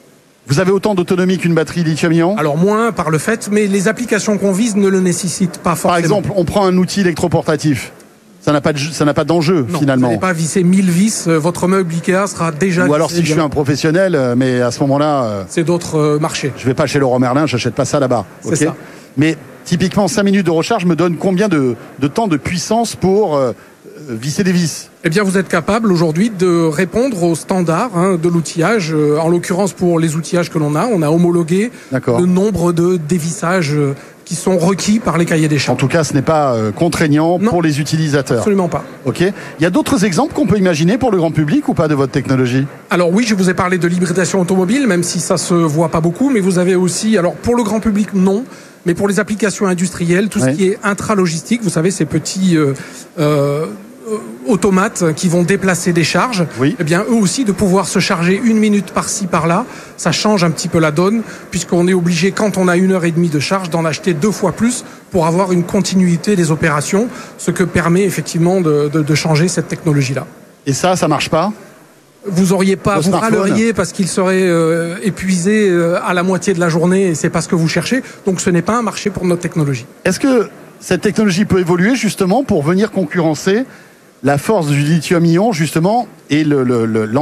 Vous avez autant d'autonomie qu'une batterie lithium-ion? Alors moins par le fait, mais les applications qu'on vise ne le nécessitent pas forcément. Par exemple, on prend un outil électroportatif. Ça n'a pas de, ça n'a pas d'enjeu non, finalement. Vous n'allez pas visser mille vis, euh, votre meuble Ikea sera déjà. Ou alors si bien. je suis un professionnel, euh, mais à ce moment-là, euh, c'est d'autres euh, marchés. Je vais pas chez Leroy Merlin, j'achète pas ça là-bas. C'est okay ça. Mais typiquement, cinq minutes de recharge me donne combien de, de temps de puissance pour euh, visser des vis? Eh bien, vous êtes capable aujourd'hui de répondre aux standards hein, de l'outillage. Euh, en l'occurrence, pour les outillages que l'on a, on a homologué le nombre de dévissages euh, qui sont requis par les cahiers des charges. En tout cas, ce n'est pas euh, contraignant non, pour les utilisateurs. Absolument pas. Ok. Il y a d'autres exemples qu'on peut imaginer pour le grand public ou pas de votre technologie? Alors oui, je vous ai parlé de l'hybridation automobile, même si ça se voit pas beaucoup, mais vous avez aussi, alors pour le grand public, non. Mais pour les applications industrielles, tout oui. ce qui est intralogistique, vous savez, ces petits euh, euh, automates qui vont déplacer des charges, oui. eh bien eux aussi de pouvoir se charger une minute par-ci par-là, ça change un petit peu la donne, puisqu'on est obligé, quand on a une heure et demie de charge, d'en acheter deux fois plus pour avoir une continuité des opérations, ce que permet effectivement de, de, de changer cette technologie-là. Et ça, ça marche pas? Vous auriez pas, vous râleriez parce qu'il serait euh, épuisé euh, à la moitié de la journée et c'est pas ce que vous cherchez. Donc ce n'est pas un marché pour notre technologie. Est-ce que cette technologie peut évoluer justement pour venir concurrencer la force du lithium-ion justement et le, le, le